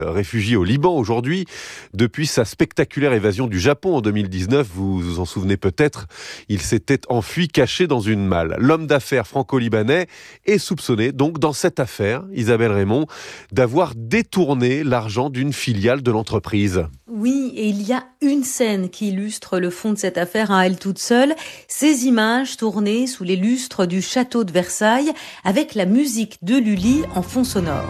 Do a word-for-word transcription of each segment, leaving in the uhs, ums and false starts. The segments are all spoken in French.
Réfugié au Liban aujourd'hui, depuis sa spectaculaire évasion du Japon en deux mille dix-neuf, vous vous en souvenez peut-être, il s'était enfui caché dans une malle. L'homme d'affaires franco-libanais est soupçonné, donc dans cette affaire, Isabelle Raymond, d'avoir détourné l'argent d'une filiale de l'entreprise. Oui, et il y a une scène qui illustre le fond de cette affaire à elle toute seule. Ces images tournées sous les lustres du château de Versailles avec la musique de Lully en fond sonore.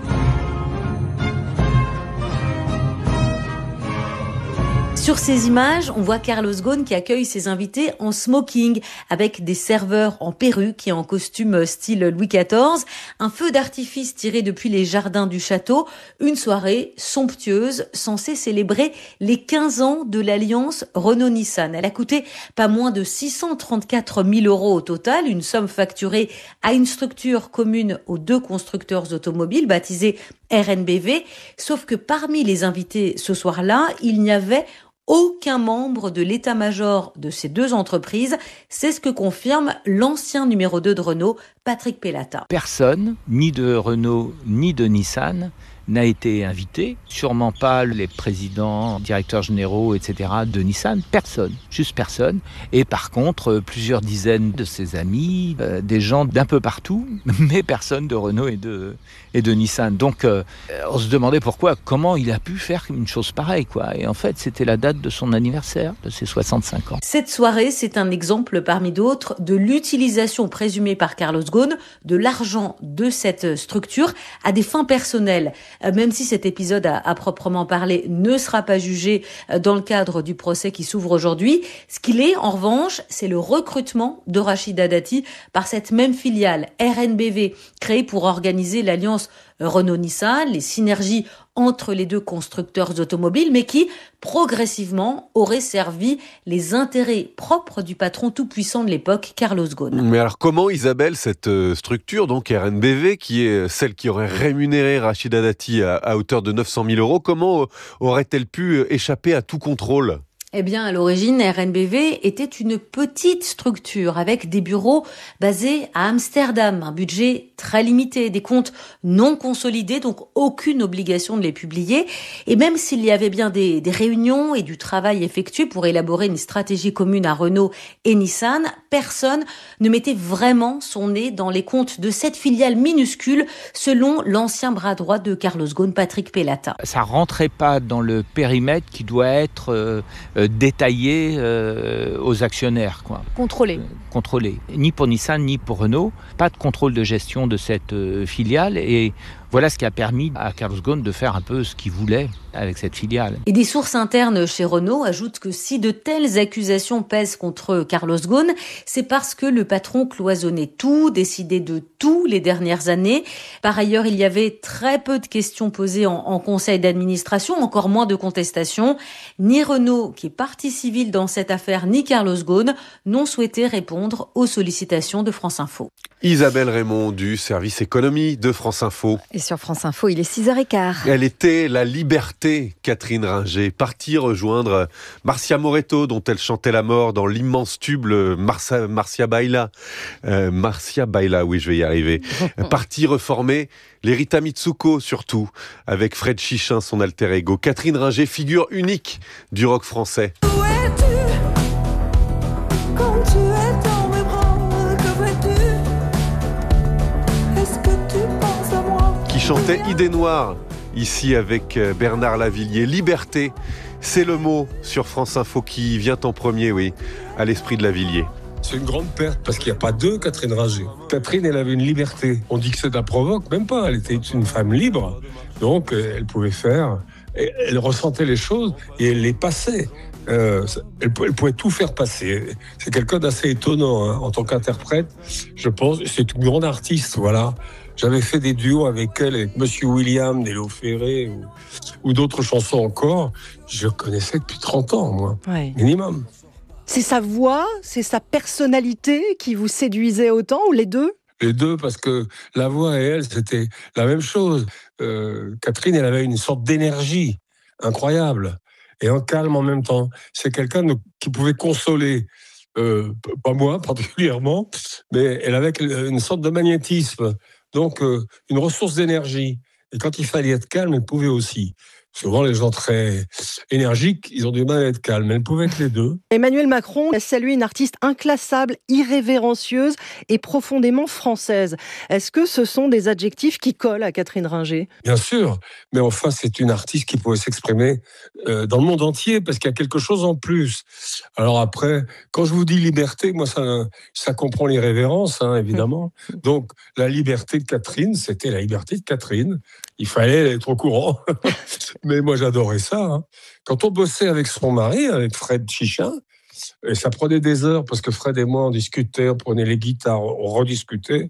Sur ces images, on voit Carlos Ghosn qui accueille ses invités en smoking, avec des serveurs en perruque et en costume style Louis quatorze, un feu d'artifice tiré depuis les jardins du château, une soirée somptueuse censée célébrer les quinze ans de l'alliance Renault-Nissan. Elle a coûté pas moins de six cent trente-quatre mille euros au total, une somme facturée à une structure commune aux deux constructeurs automobiles, baptisée R N B V, sauf que parmi les invités ce soir-là, il n'y avait aucun membre de l'état-major de ces deux entreprises. C'est ce que confirme l'ancien numéro deux de Renault, Patrick Pellata. Personne, ni de Renault, ni de Nissan, n'a été invité. Sûrement pas les présidents, directeurs généraux, et cetera de Nissan. Personne, juste personne. Et par contre, plusieurs dizaines de ses amis, euh, des gens d'un peu partout, mais personne de Renault et de, et de Nissan. Donc, euh, on se demandait pourquoi, comment il a pu faire une chose pareille, quoi. Et en fait, c'était la date de son anniversaire, de ses soixante-cinq ans. Cette soirée, c'est un exemple parmi d'autres de l'utilisation présumée par Carlos Ghosn de l'argent de cette structure à des fins personnelles. Même si cet épisode à, à proprement parler ne sera pas jugé dans le cadre du procès qui s'ouvre aujourd'hui, ce qu'il est en revanche, c'est le recrutement de Rachida Dati par cette même filiale R N B V créée pour organiser l'alliance Renault-Nissan, les synergies entre les deux constructeurs automobiles, mais qui, progressivement, aurait servi les intérêts propres du patron tout-puissant de l'époque, Carlos Ghosn. Mais alors comment, Isabelle, cette structure, donc R N B V, qui est celle qui aurait rémunéré Rachida Dati à, à hauteur de neuf cent mille euros, comment aurait-elle pu échapper à tout contrôle ? Eh bien, à l'origine, R N B V était une petite structure avec des bureaux basés à Amsterdam, un budget très limité, des comptes non consolidés, donc aucune obligation de les publier. Et même s'il y avait bien des, des réunions et du travail effectué pour élaborer une stratégie commune à Renault et Nissan, personne ne mettait vraiment son nez dans les comptes de cette filiale minuscule, selon l'ancien bras droit de Carlos Ghosn, Patrick Pellata. Ça rentrait pas dans le périmètre qui doit être euh, détaillé euh, aux actionnaires, quoi. Contrôlé. Euh, contrôlé. Ni pour Nissan, ni pour Renault. Pas de contrôle de gestion de cette euh, filiale. Et voilà ce qui a permis à Carlos Ghosn de faire un peu ce qu'il voulait avec cette filiale. Et des sources internes chez Renault ajoutent que si de telles accusations pèsent contre Carlos Ghosn, c'est parce que le patron cloisonnait tout, décidait de tout les dernières années. Par ailleurs, il y avait très peu de questions posées en, en conseil d'administration, encore moins de contestations. Ni Renault, qui est partie civile dans cette affaire, ni Carlos Ghosn n'ont souhaité répondre aux sollicitations de France Info. Isabelle Raymond du service économie de France Info. Et sur France Info, il est six heures quinze. Elle était la liberté, Catherine Ringer, partie rejoindre Marcia Moretto, dont elle chantait la mort dans l'immense tube Marcia, Marcia Baila. Euh, Marcia Baila, oui, je vais y arriver. Partie reformer les Rita Mitsuko, surtout, avec Fred Chichin, son alter ego. Catherine Ringer, figure unique du rock français. Où es-tu quand tu es dans mes bras, que fais-tu? Est-ce que tu penses à moi? Qui chantait Idée Noire, ici avec Bernard Lavilliers. Liberté, c'est le mot sur France Info qui vient en premier, oui, à l'esprit de Lavilliers. C'est une grande perte parce qu'il n'y a pas deux Catherine Ringer. Catherine, elle avait une liberté. On dit que c'est un provoque, même pas. Elle était une femme libre. Donc, elle pouvait faire. Elle ressentait les choses et elle les passait. Euh, elle, elle pouvait tout faire passer. C'est quelqu'un d'assez étonnant hein, en tant qu'interprète. Je pense, c'est une grande artiste, voilà. J'avais fait des duos avec elle, avec Monsieur William, Nélo Ferré ou, ou d'autres chansons encore. Je connaissais depuis trente ans, moi, Ouais. minimum. C'est sa voix, c'est sa personnalité qui vous séduisait autant, ou les deux? Les deux, parce que la voix et elle, c'était la même chose. Euh, Catherine, elle avait une sorte d'énergie incroyable et un calme en même temps. C'est quelqu'un de, qui pouvait consoler, euh, pas moi particulièrement, mais elle avait une sorte de magnétisme, donc euh, une ressource d'énergie. Et quand il fallait être calme, elle pouvait aussi. Souvent, les gens très énergiques, ils ont du mal à être calmes. Elle pouvait être les deux. Emmanuel Macron a salué une artiste inclassable, irrévérencieuse et profondément française. Est-ce que ce sont des adjectifs qui collent à Catherine Ringer ? Bien sûr, mais enfin, c'est une artiste qui pouvait s'exprimer euh, dans le monde entier, parce qu'il y a quelque chose en plus. Alors après, quand je vous dis liberté, moi, ça, ça comprend l'irrévérence, hein, évidemment. Donc, la liberté de Catherine, c'était la liberté de Catherine. Il fallait être au courant. Mais moi, j'adorais ça. Hein. Quand on bossait avec son mari, avec Fred Chichin, et ça prenait des heures, parce que Fred et moi, on discutait, on prenait les guitares, on rediscutait.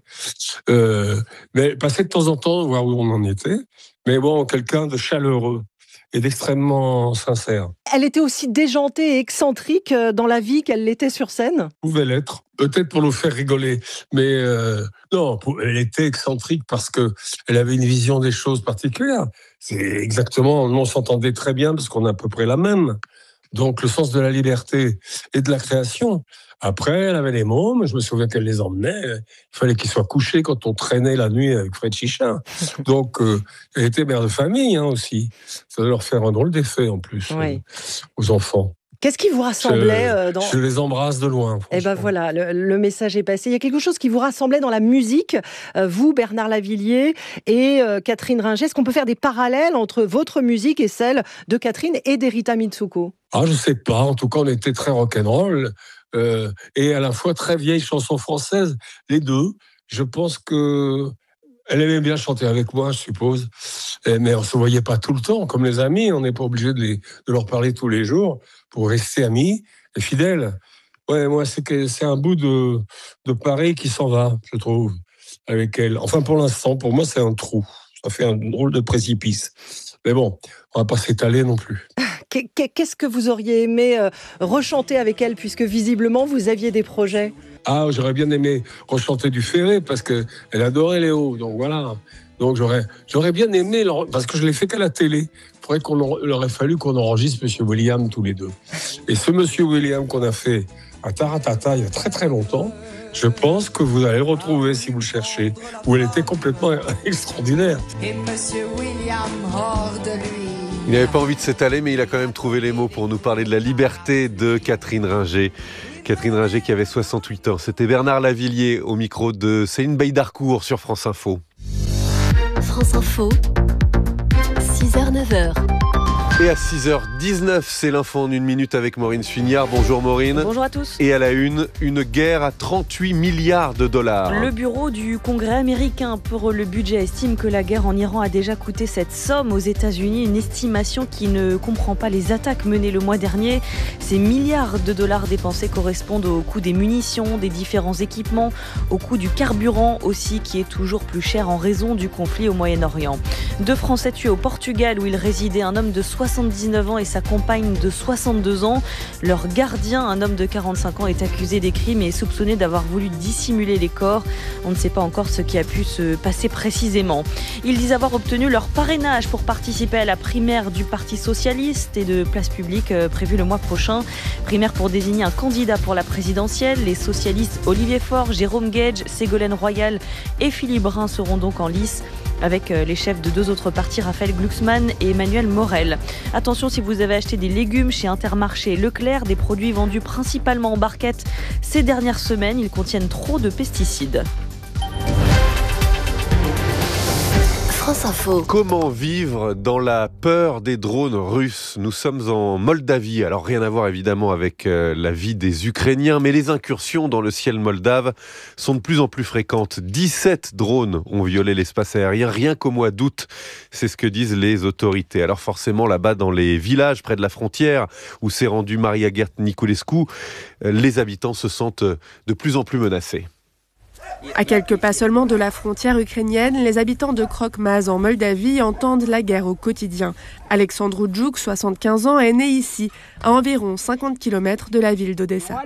Euh, mais passait de temps en temps, voir où on en était. Mais bon, quelqu'un de chaleureux et d'extrêmement sincère. Elle était aussi déjantée et excentrique dans la vie qu'elle l'était sur scène ? Pouvait l'être, peut-être pour nous faire rigoler, mais euh, non, elle était excentrique parce que elle avait une vision des choses particulière. C'est exactement, on s'entendait très bien parce qu'on a à peu près la même. Donc le sens de la liberté et de la création. Après, elle avait les mômes, je me souviens qu'elle les emmenait. Il fallait qu'ils soient couchés quand on traînait la nuit avec Fred Chichin. Donc, euh, elle était mère de famille hein, aussi. Ça doit leur faire un drôle d'effet en plus oui. euh, aux enfants. Qu'est-ce qui vous rassemblait je, euh, dans... je les embrasse de loin. Eh ben voilà, le, le message est passé. Il y a quelque chose qui vous rassemblait dans la musique, euh, vous, Bernard Lavilliers et euh, Catherine Ringer. Est-ce qu'on peut faire des parallèles entre votre musique et celle de Catherine et d'Erita Mitsuko ? Ah, je sais pas. En tout cas, on était très rock'n'roll euh, et à la fois très vieille chanson française, les deux. Je pense que elle aimait bien chanter avec moi, je suppose. Mais on se voyait pas tout le temps, comme les amis. On n'est pas obligé de, les, de leur parler tous les jours pour rester amis et fidèles. Ouais, moi, c'est, que, c'est un bout de, de Paris qui s'en va, je trouve, avec elle. Enfin, pour l'instant, pour moi, c'est un trou. Ça fait un drôle de précipice. Mais bon, on va pas s'étaler non plus. Qu'est-ce que vous auriez aimé rechanter avec elle, puisque visiblement, vous aviez des projets ? Ah, j'aurais bien aimé rechanter du Ferré, parce qu'elle adorait Léo, donc voilà. Donc j'aurais, j'aurais bien aimé, parce que je l'ai fait qu'à la télé. Il faudrait qu'on, il aurait fallu qu'on enregistre Monsieur William tous les deux. Et ce Monsieur William qu'on a fait à Taratata il y a très très longtemps, je pense que vous allez le retrouver si vous le cherchez, où elle était complètement extraordinaire. Et Monsieur William hors de lui. Il n'avait pas envie de s'étaler, mais il a quand même trouvé les mots pour nous parler de la liberté de Catherine Ringer. Catherine Ringer qui avait soixante-huit ans. C'était Bernard Lavilliers au micro de Céline Beydarcourt sur France Info. France Info, six heures neuf heures. Et à six heures dix-neuf, c'est l'info en une minute avec Maureen Suignard. Bonjour Maureen. Bonjour à tous. Et à la une, une guerre à trente-huit milliards de dollars. Le bureau du Congrès américain pour le budget estime que la guerre en Iran a déjà coûté cette somme aux États-Unis, une estimation qui ne comprend pas les attaques menées le mois dernier. Ces milliards de dollars dépensés correspondent au coût des munitions, des différents équipements, au coût du carburant aussi, qui est toujours plus cher en raison du conflit au Moyen-Orient. Deux Français tués au Portugal où il résidait un homme de soixante-dix-neuf ans et sa compagne de soixante-deux ans. Leur gardien, un homme de quarante-cinq ans, est accusé des crimes et est soupçonné d'avoir voulu dissimuler les corps. On ne sait pas encore ce qui a pu se passer précisément. Ils disent avoir obtenu leur parrainage pour participer à la primaire du Parti Socialiste et de Place Publique prévue le mois prochain. Primaire pour désigner un candidat pour la présidentielle. Les socialistes Olivier Faure, Jérôme Gage, Ségolène Royal et Philippe Brun seront donc en lice, avec les chefs de deux autres partis, Raphaël Glucksmann et Emmanuel Morel. Attention, si vous avez acheté des légumes chez Intermarché et Leclerc, des produits vendus principalement en barquette ces dernières semaines, ils contiennent trop de pesticides. France Info. Comment vivre dans la peur des drones russes ? Nous sommes en Moldavie, alors rien à voir évidemment avec euh, la vie des Ukrainiens, mais les incursions dans le ciel moldave sont de plus en plus fréquentes. dix-sept drones ont violé l'espace aérien rien qu'au mois d'août, c'est ce que disent les autorités. Alors forcément là-bas dans les villages près de la frontière où s'est rendue Maria Gert Niculescu, euh, les habitants se sentent de plus en plus menacés. À quelques pas seulement de la frontière ukrainienne, les habitants de Krok-Maz en Moldavie entendent la guerre au quotidien. Alexandru Djouk, soixante-quinze ans, est né ici, à environ cinquante kilomètres de la ville d'Odessa.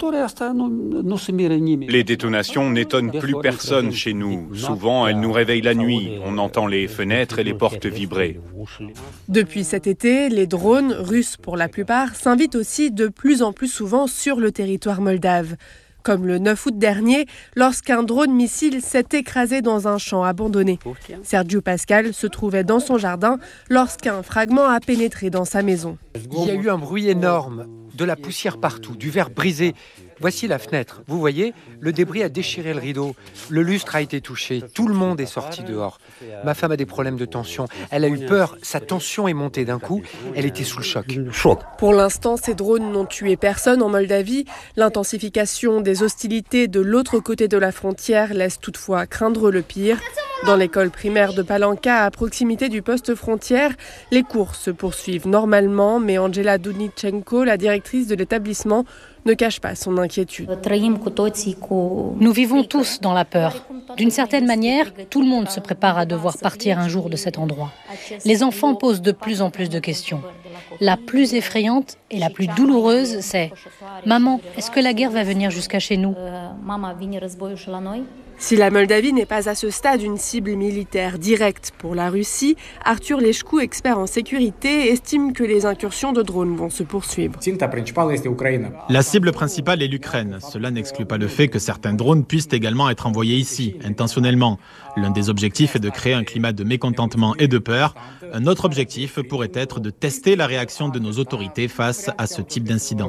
Les détonations n'étonnent plus personne chez nous. Souvent, elles nous réveillent la nuit. On entend les fenêtres et les portes vibrer. Depuis cet été, les drones, russes pour la plupart, s'invitent aussi de plus en plus souvent sur le territoire moldave. comme le neuf août dernier, lorsqu'un drone missile s'est écrasé dans un champ abandonné. Sergio Pascal se trouvait dans son jardin lorsqu'un fragment a pénétré dans sa maison. Il y a eu un bruit énorme, de la poussière partout, du verre brisé. Voici la fenêtre. Vous voyez, le débris a déchiré le rideau. Le lustre a été touché. Tout le monde est sorti dehors. Ma femme a des problèmes de tension. Elle a eu peur. Sa tension est montée d'un coup. Elle était sous le choc. Pour l'instant, ces drones n'ont tué personne en Moldavie. L'intensification des hostilités de l'autre côté de la frontière laisse toutefois craindre le pire. Dans l'école primaire de Palanca, à proximité du poste frontière, les cours se poursuivent normalement, mais Angela Dunichenko, la directrice de l'établissement, ne cache pas son inquiétude. Nous vivons tous dans la peur. D'une certaine manière, tout le monde se prépare à devoir partir un jour de cet endroit. Les enfants posent de plus en plus de questions. La plus effrayante et la plus douloureuse, c'est « Maman, est-ce que la guerre va venir jusqu'à chez nous ?» Si la Moldavie n'est pas à ce stade une cible militaire directe pour la Russie, Arthur Leșcu, expert en sécurité, estime que les incursions de drones vont se poursuivre. La cible principale est l'Ukraine. Cela n'exclut pas le fait que certains drones puissent également être envoyés ici, intentionnellement. L'un des objectifs est de créer un climat de mécontentement et de peur. Un autre objectif pourrait être de tester la réaction de nos autorités face à ce type d'incident.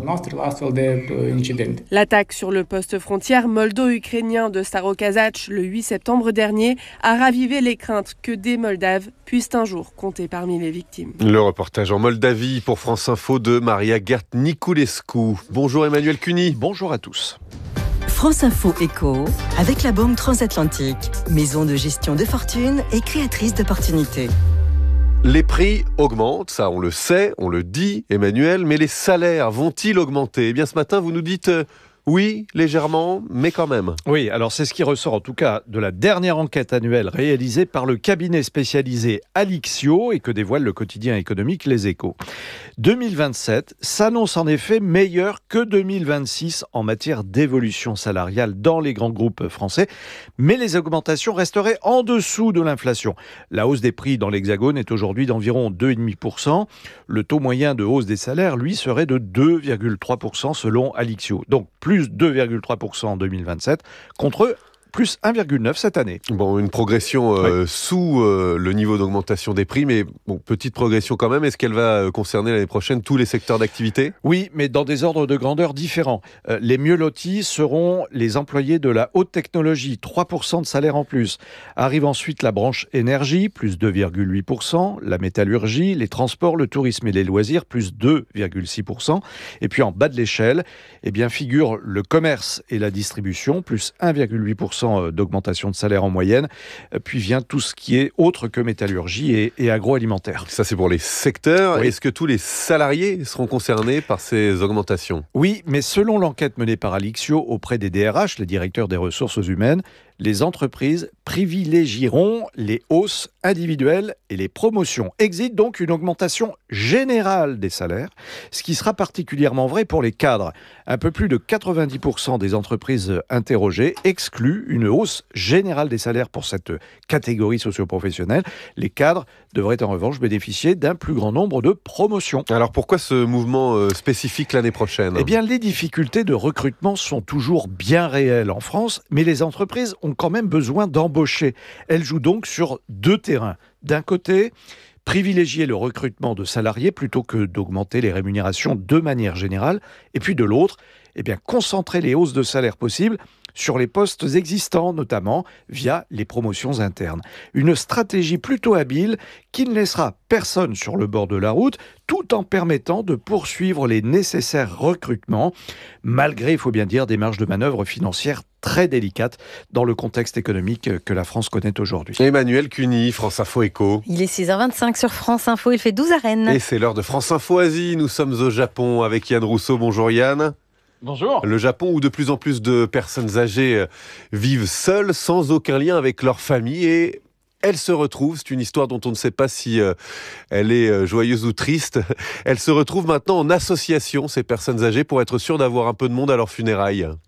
L'attaque sur le poste frontière moldo-ukrainien de Starokazach le huit septembre dernier a ravivé les craintes que des Moldaves puissent un jour compter parmi les victimes. Le reportage en Moldavie pour France Info de Maria Gert-Niculescu. Bonjour Emmanuel Cuny. Bonjour à tous. France Info Éco, avec la Banque Transatlantique, maison de gestion de fortune et créatrice d'opportunités. Les prix augmentent, ça on le sait, on le dit Emmanuel, mais les salaires vont-ils augmenter ? Eh bien ce matin vous nous dites... Euh, Oui, légèrement, mais quand même. Oui, alors c'est ce qui ressort en tout cas de la dernière enquête annuelle réalisée par le cabinet spécialisé Alixio et que dévoile le quotidien économique Les Échos. deux mille vingt-sept s'annonce en effet meilleur que deux mille vingt-six en matière d'évolution salariale dans les grands groupes français, mais les augmentations resteraient en dessous de l'inflation. La hausse des prix dans l'Hexagone est aujourd'hui d'environ deux virgule cinq pour cent. Le taux moyen de hausse des salaires, lui, serait de deux virgule trois pour cent selon Alixio. Donc plus deux virgule trois pour cent en deux mille vingt-sept contre plus un virgule neuf pour cent cette année. Bon, une progression euh, oui. sous euh, le niveau d'augmentation des prix, mais bon, petite progression quand même. Est-ce qu'elle va concerner l'année prochaine tous les secteurs d'activité ? Oui, mais dans des ordres de grandeur différents. Euh, les mieux lotis seront les employés de la haute technologie, trois pour cent de salaire en plus. Arrive ensuite la branche énergie, plus deux virgule huit pour cent, la métallurgie, les transports, le tourisme et les loisirs, plus deux virgule six pour cent. Et puis en bas de l'échelle, eh bien, figurent le commerce et la distribution, plus un virgule huit pour cent d'augmentation de salaire en moyenne. Puis vient tout ce qui est autre que métallurgie et, et agroalimentaire. Ça, c'est pour les secteurs. Oui. Est-ce que tous les salariés seront concernés par ces augmentations ? Oui, mais selon l'enquête menée par Alixio auprès des D R H, les directeurs des ressources humaines, les entreprises privilégieront les hausses individuelles et les promotions. Existe donc une augmentation générale des salaires, ce qui sera particulièrement vrai pour les cadres. Un peu plus de quatre-vingt-dix pour cent des entreprises interrogées excluent une hausse générale des salaires pour cette catégorie socio-professionnelle. Les cadres devraient en revanche bénéficier d'un plus grand nombre de promotions. Alors pourquoi ce mouvement spécifique l'année prochaine ? Eh bien, les difficultés de recrutement sont toujours bien réelles en France, mais les entreprises ont quand même besoin d'embaucher. Elles jouent donc sur deux terrains. D'un côté, privilégier le recrutement de salariés plutôt que d'augmenter les rémunérations de manière générale. Et puis de l'autre, eh bien, concentrer les hausses de salaire possibles sur les postes existants, notamment via les promotions internes. Une stratégie plutôt habile qui ne laissera personne sur le bord de la route, tout en permettant de poursuivre les nécessaires recrutements, malgré, il faut bien dire, des marges de manœuvre financières très délicates dans le contexte économique que la France connaît aujourd'hui. Emmanuel Cuny, France Info Éco. Il est six heures vingt-cinq sur France Info, il fait douze à Rennes. Et c'est l'heure de France Info Asie. Nous sommes au Japon avec Yann Rousseau. Bonjour Yann. Bonjour. Le Japon où de plus en plus de personnes âgées vivent seules, sans aucun lien avec leur famille et elles se retrouvent, c'est une histoire dont on ne sait pas si euh, elle est euh, joyeuse ou triste, elles se retrouvent maintenant en association, ces personnes âgées, pour être sûres d'avoir un peu de monde à leurs funérailles.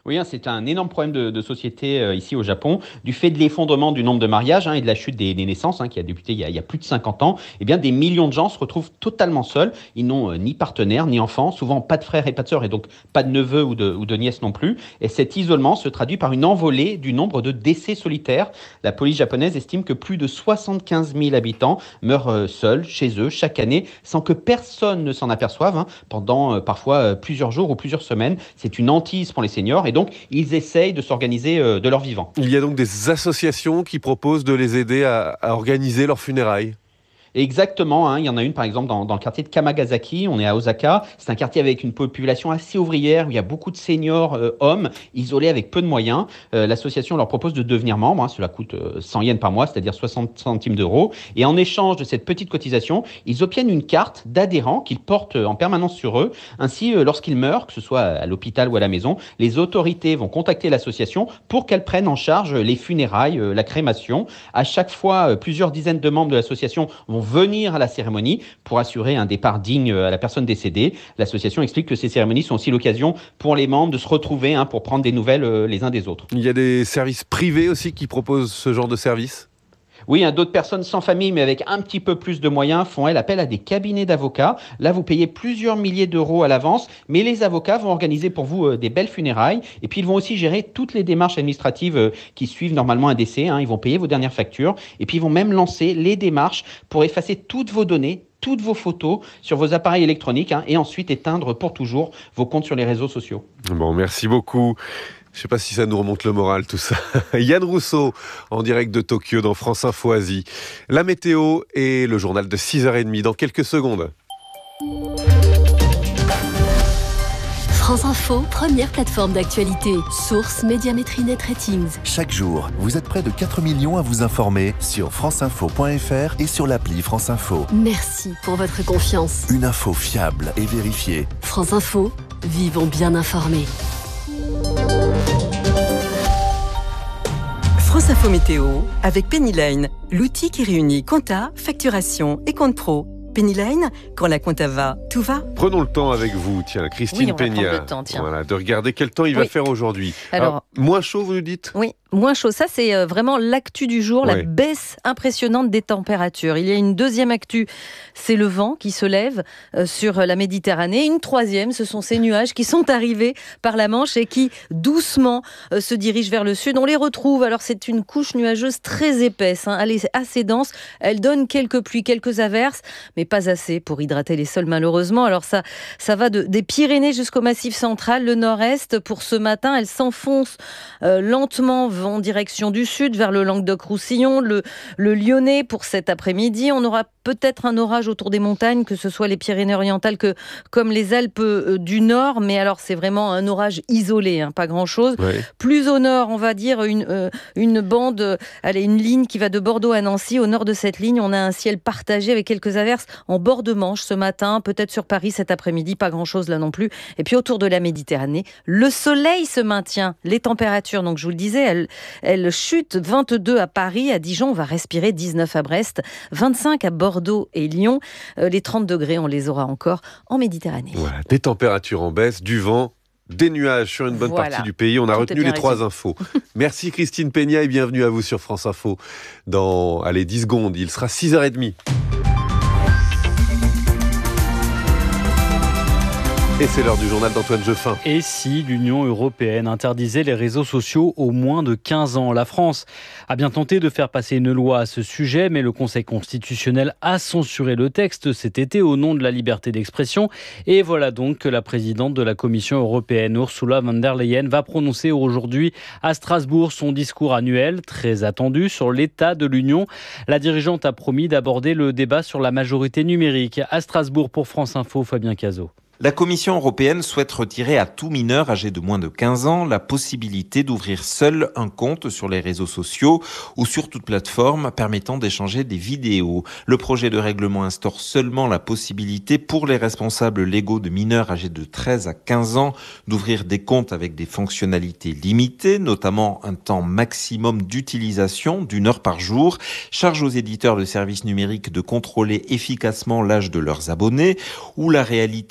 Oui, hein, c'est un énorme problème de, de société euh, ici au Japon. Du fait de l'effondrement du nombre de mariages hein, et de la chute des, des naissances, hein, qui a débuté il y a, il y a plus de cinquante ans, eh bien, des millions de gens se retrouvent totalement seuls. Ils n'ont euh, ni partenaire, ni enfants, souvent pas de frères et pas de sœurs, et donc pas de neveux ou de, ou de nièces non plus. Et cet isolement se traduit par une envolée du nombre de décès solitaires. La police japonaise estime que plus de soixante-quinze mille habitants meurent euh, seuls, chez eux, chaque année, sans que personne ne s'en aperçoive, hein, pendant euh, parfois euh, plusieurs jours ou plusieurs semaines. C'est une hantise pour les seniors. Et donc, ils essayent de s'organiser euh, de leur vivant. Il y a donc des associations qui proposent de les aider à, à organiser leurs funérailles. Exactement, hein. Il y en a une par exemple dans, dans le quartier de Kamagasaki, on est à Osaka. C'est un quartier avec une population assez ouvrière où il y a beaucoup de seniors euh, hommes isolés avec peu de moyens. Euh, l'association leur propose de devenir membre, hein. Cela coûte euh, cent yens par mois, c'est-à-dire soixante centimes d'euros. Et en échange de cette petite cotisation, ils obtiennent une carte d'adhérent qu'ils portent en permanence sur eux. Ainsi, euh, lorsqu'ils meurent, que ce soit à l'hôpital ou à la maison, les autorités vont contacter l'association pour qu'elle prenne en charge les funérailles, euh, la crémation. À chaque fois, euh, plusieurs dizaines de membres de l'association vont venir à la cérémonie pour assurer un départ digne à la personne décédée. L'association explique que ces cérémonies sont aussi l'occasion pour les membres de se retrouver hein, pour prendre des nouvelles euh, les uns des autres. Il y a des services privés aussi qui proposent ce genre de service ? Oui, hein, d'autres personnes sans famille, mais avec un petit peu plus de moyens, font elles appel à des cabinets d'avocats. Là, vous payez plusieurs milliers d'euros à l'avance, mais les avocats vont organiser pour vous euh, des belles funérailles. Et puis, ils vont aussi gérer toutes les démarches administratives euh, qui suivent normalement un décès. Hein. Ils vont payer vos dernières factures. Et puis, ils vont même lancer les démarches pour effacer toutes vos données, toutes vos photos sur vos appareils électroniques hein, et ensuite éteindre pour toujours vos comptes sur les réseaux sociaux. Bon, merci beaucoup. Je ne sais pas si ça nous remonte le moral, tout ça. Yann Rousseau, en direct de Tokyo, dans France Info Asie. La météo et le journal de six heures trente dans quelques secondes. France Info, première plateforme d'actualité. Source Médiamétrie Net Ratings. Chaque jour, vous êtes près de quatre millions à vous informer sur franceinfo point f r et sur l'appli France Info. Merci pour votre confiance. Une info fiable et vérifiée. France Info, vivons bien informés. France Info Météo avec Pennyline, l'outil qui réunit compta, facturation et compte pro. Pennyline, quand la compta va, tout va. Prenons le temps avec vous, tiens, Christine oui, on va Peña. prendre le temps, tiens. Voilà, de regarder quel temps il oui. va faire aujourd'hui. Alors, Alors, moins chaud, vous nous dites ? Oui, moins chaud. Ça, c'est vraiment l'actu du jour, ouais. la baisse impressionnante des températures. Il y a une deuxième actu, c'est le vent qui se lève euh, sur la Méditerranée. Une troisième, ce sont ces nuages qui sont arrivés par la Manche et qui, doucement, euh, se dirigent vers le sud. On les retrouve. Alors, c'est une couche nuageuse très épaisse. Hein. Elle est assez dense. Elle donne quelques pluies, quelques averses, mais pas assez pour hydrater les sols, malheureusement. Alors, ça, ça va de, des Pyrénées jusqu'au Massif central, le nord-est. Pour ce matin, elle s'enfonce euh, lentement en direction du sud, vers le Languedoc-Roussillon, le, le Lyonnais. Pour cet après-midi, on aura peut-être un orage autour des montagnes, que ce soit les Pyrénées-Orientales que comme les Alpes euh, du Nord, mais alors c'est vraiment un orage isolé, hein, pas grand-chose. Ouais. Plus au nord, on va dire une, euh, une bande, euh, allez, une ligne qui va de Bordeaux à Nancy. Au nord de cette ligne, on a un ciel partagé avec quelques averses en bord de Manche ce matin, peut-être sur Paris cet après-midi, pas grand-chose là non plus. Et puis autour de la Méditerranée, le soleil se maintient. Les températures, donc je vous le disais, elles, elles chutent. vingt-deux à Paris, à Dijon, on va respirer dix-neuf à Brest, vingt-cinq à Bordeaux et Lyon. Euh, les trente degrés, on les aura encore en Méditerranée. Voilà, des températures en baisse, du vent, des nuages sur une bonne voilà. partie du pays. On a Tout retenu les trois infos. Merci Christine Peña et bienvenue à vous sur France Info. Dans allez, dix secondes, il sera six heures trente. Et c'est l'heure du journal d'Antoine Jeffin. Et si l'Union européenne interdisait les réseaux sociaux aux moins de quinze ans ? La France a bien tenté de faire passer une loi à ce sujet, mais le Conseil constitutionnel a censuré le texte cet été au nom de la liberté d'expression. Et voilà donc que la présidente de la Commission européenne, Ursula von der Leyen, va prononcer aujourd'hui à Strasbourg son discours annuel, très attendu, sur l'état de l'Union. La dirigeante a promis d'aborder le débat sur la majorité numérique. À Strasbourg pour France Info, Fabien Cazot. La Commission européenne souhaite retirer à tout mineur âgé de moins de quinze ans la possibilité d'ouvrir seul un compte sur les réseaux sociaux ou sur toute plateforme permettant d'échanger des vidéos. Le projet de règlement instaure seulement la possibilité pour les responsables légaux de mineurs âgés de treize à quinze ans d'ouvrir des comptes avec des fonctionnalités limitées, notamment un temps maximum d'utilisation d'une heure par jour. Charge aux éditeurs de services numériques de contrôler efficacement l'âge de leurs abonnés ou la réalité du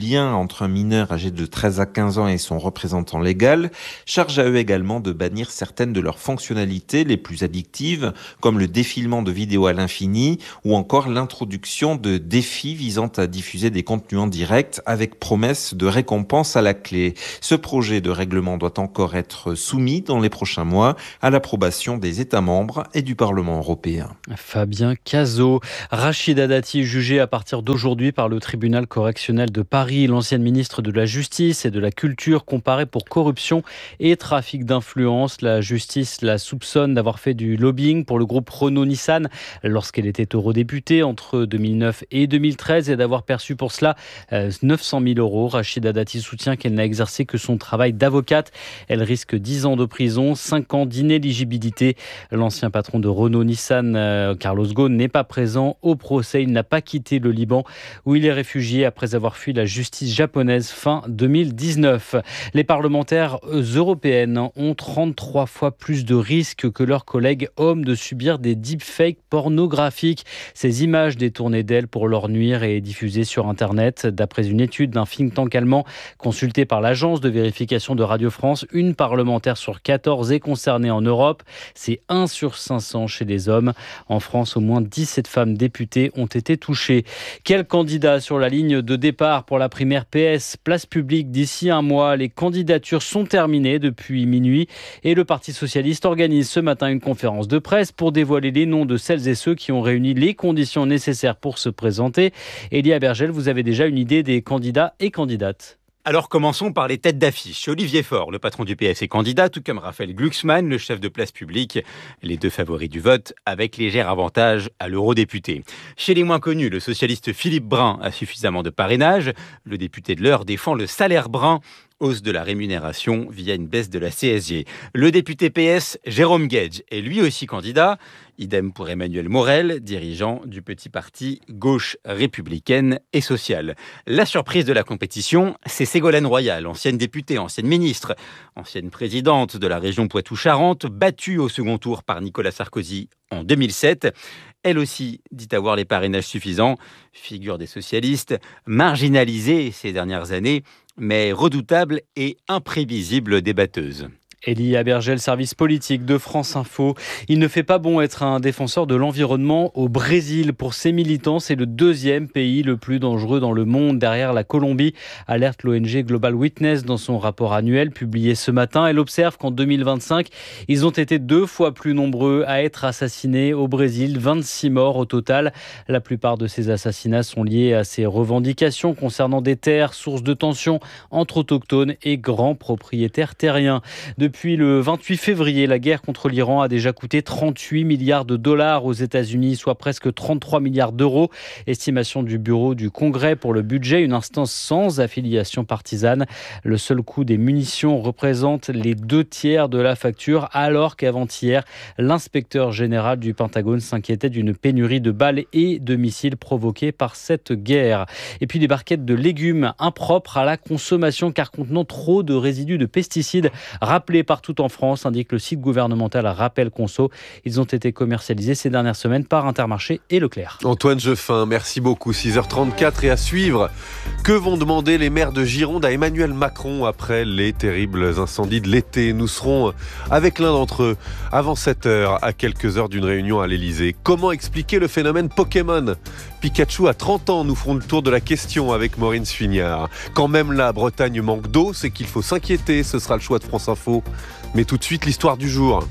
lien entre un mineur âgé de treize à quinze ans et son représentant légal. Charge à eux également de bannir certaines de leurs fonctionnalités les plus addictives, comme le défilement de vidéos à l'infini ou encore l'introduction de défis visant à diffuser des contenus en direct avec promesse de récompense à la clé. Ce projet de règlement doit encore être soumis dans les prochains mois à l'approbation des États membres et du Parlement européen. Fabien Cazot. Rachida Dati jugée à partir d'aujourd'hui par le tribunal correctionnel de Paris. L'ancienne ministre de la Justice et de la Culture comparée pour corruption et trafic d'influence. La justice la soupçonne d'avoir fait du lobbying pour le groupe Renault-Nissan lorsqu'elle était eurodéputée entre deux mille neuf et deux mille treize et d'avoir perçu pour cela neuf cent mille euros. Rachida Dati soutient qu'elle n'a exercé que son travail d'avocate. Elle risque dix ans de prison, cinq ans d'inéligibilité. L'ancien patron de Renault-Nissan, euh, Carlos Ghosn, n'est pas présent au procès. Il n'a pas quitté le Liban où il est réfugié après avoir fui la justice japonaise fin deux mille dix-neuf. Les parlementaires européennes ont trente-trois fois plus de risques que leurs collègues hommes de subir des deepfakes pornographiques. Ces images détournées d'elles pour leur nuire et diffusées sur Internet. D'après une étude d'un think tank allemand consulté par l'agence de vérification de Radio France, une parlementaire sur quatorze est concernée en Europe. C'est un sur cinq cents chez les hommes. En France, au moins dix-sept femmes députées ont été touchées. Quels candidats sur la ligne de départ pour la primaire P S Place Publique d'ici un mois? Les candidatures sont terminées depuis minuit et le Parti Socialiste organise ce matin une conférence de presse pour dévoiler les noms de celles et ceux qui ont réuni les conditions nécessaires pour se présenter. Elia Bergel, vous avez déjà une idée des candidats et candidates? Alors commençons par les têtes d'affiche. Olivier Faure, le patron du P S, est candidat, tout comme Raphaël Glucksmann, le chef de Place Publique, les deux favoris du vote, avec léger avantage à l'eurodéputé. Chez les moins connus, le socialiste Philippe Brun a suffisamment de parrainage. Le député de l'Eure défend le salaire brun, hausse de la rémunération via une baisse de la C S G. Le député P S, Jérôme Guedj, est lui aussi candidat. Idem pour Emmanuel Morel, dirigeant du petit parti gauche républicaine et sociale. La surprise de la compétition, c'est Ségolène Royal, ancienne députée, ancienne ministre, ancienne présidente de la région Poitou-Charentes, battue au second tour par Nicolas Sarkozy en deux mille sept. Elle aussi dit avoir les parrainages suffisants, figure des socialistes, marginalisée ces dernières années, mais redoutable et imprévisible débatteuse. Elia Bergel, service politique de France Info. Il ne fait pas bon être un défenseur de l'environnement au Brésil. Pour ses militants, c'est le deuxième pays le plus dangereux dans le monde, derrière la Colombie, alerte l'O N G Global Witness dans son rapport annuel publié ce matin. Elle observe qu'en deux mille vingt-cinq, ils ont été deux fois plus nombreux à être assassinés au Brésil, vingt-six morts au total. La plupart de ces assassinats sont liés à ces revendications concernant des terres, sources de tensions entre autochtones et grands propriétaires terriens. Depuis Depuis le vingt-huit février, la guerre contre l'Iran a déjà coûté trente-huit milliards de dollars aux États-Unis, soit presque trente-trois milliards d'euros. Estimation du Bureau du Congrès pour le budget, une instance sans affiliation partisane. Le seul coût des munitions représente les deux tiers de la facture, alors qu'avant-hier, l'inspecteur général du Pentagone s'inquiétait d'une pénurie de balles et de missiles provoquée par cette guerre. Et puis des barquettes de légumes impropres à la consommation car contenant trop de résidus de pesticides rappelés partout en France, indique le site gouvernemental Rappel Conso. Ils ont été commercialisés ces dernières semaines par Intermarché et Leclerc. Antoine Jeffin, merci beaucoup. six heures trente-quatre et à suivre. Que vont demander les maires de Gironde à Emmanuel Macron après les terribles incendies de l'été? Nous serons avec l'un d'entre eux avant sept heures, à quelques heures d'une réunion à l'Elysée. Comment expliquer le phénomène Pokémon? Pikachu a trente ans, nous ferons le tour de la question avec Maureen Sfignard. Quand même la Bretagne manque d'eau, c'est qu'il faut s'inquiéter. Ce sera le choix de France Info. Mais tout de suite, l'histoire du jour.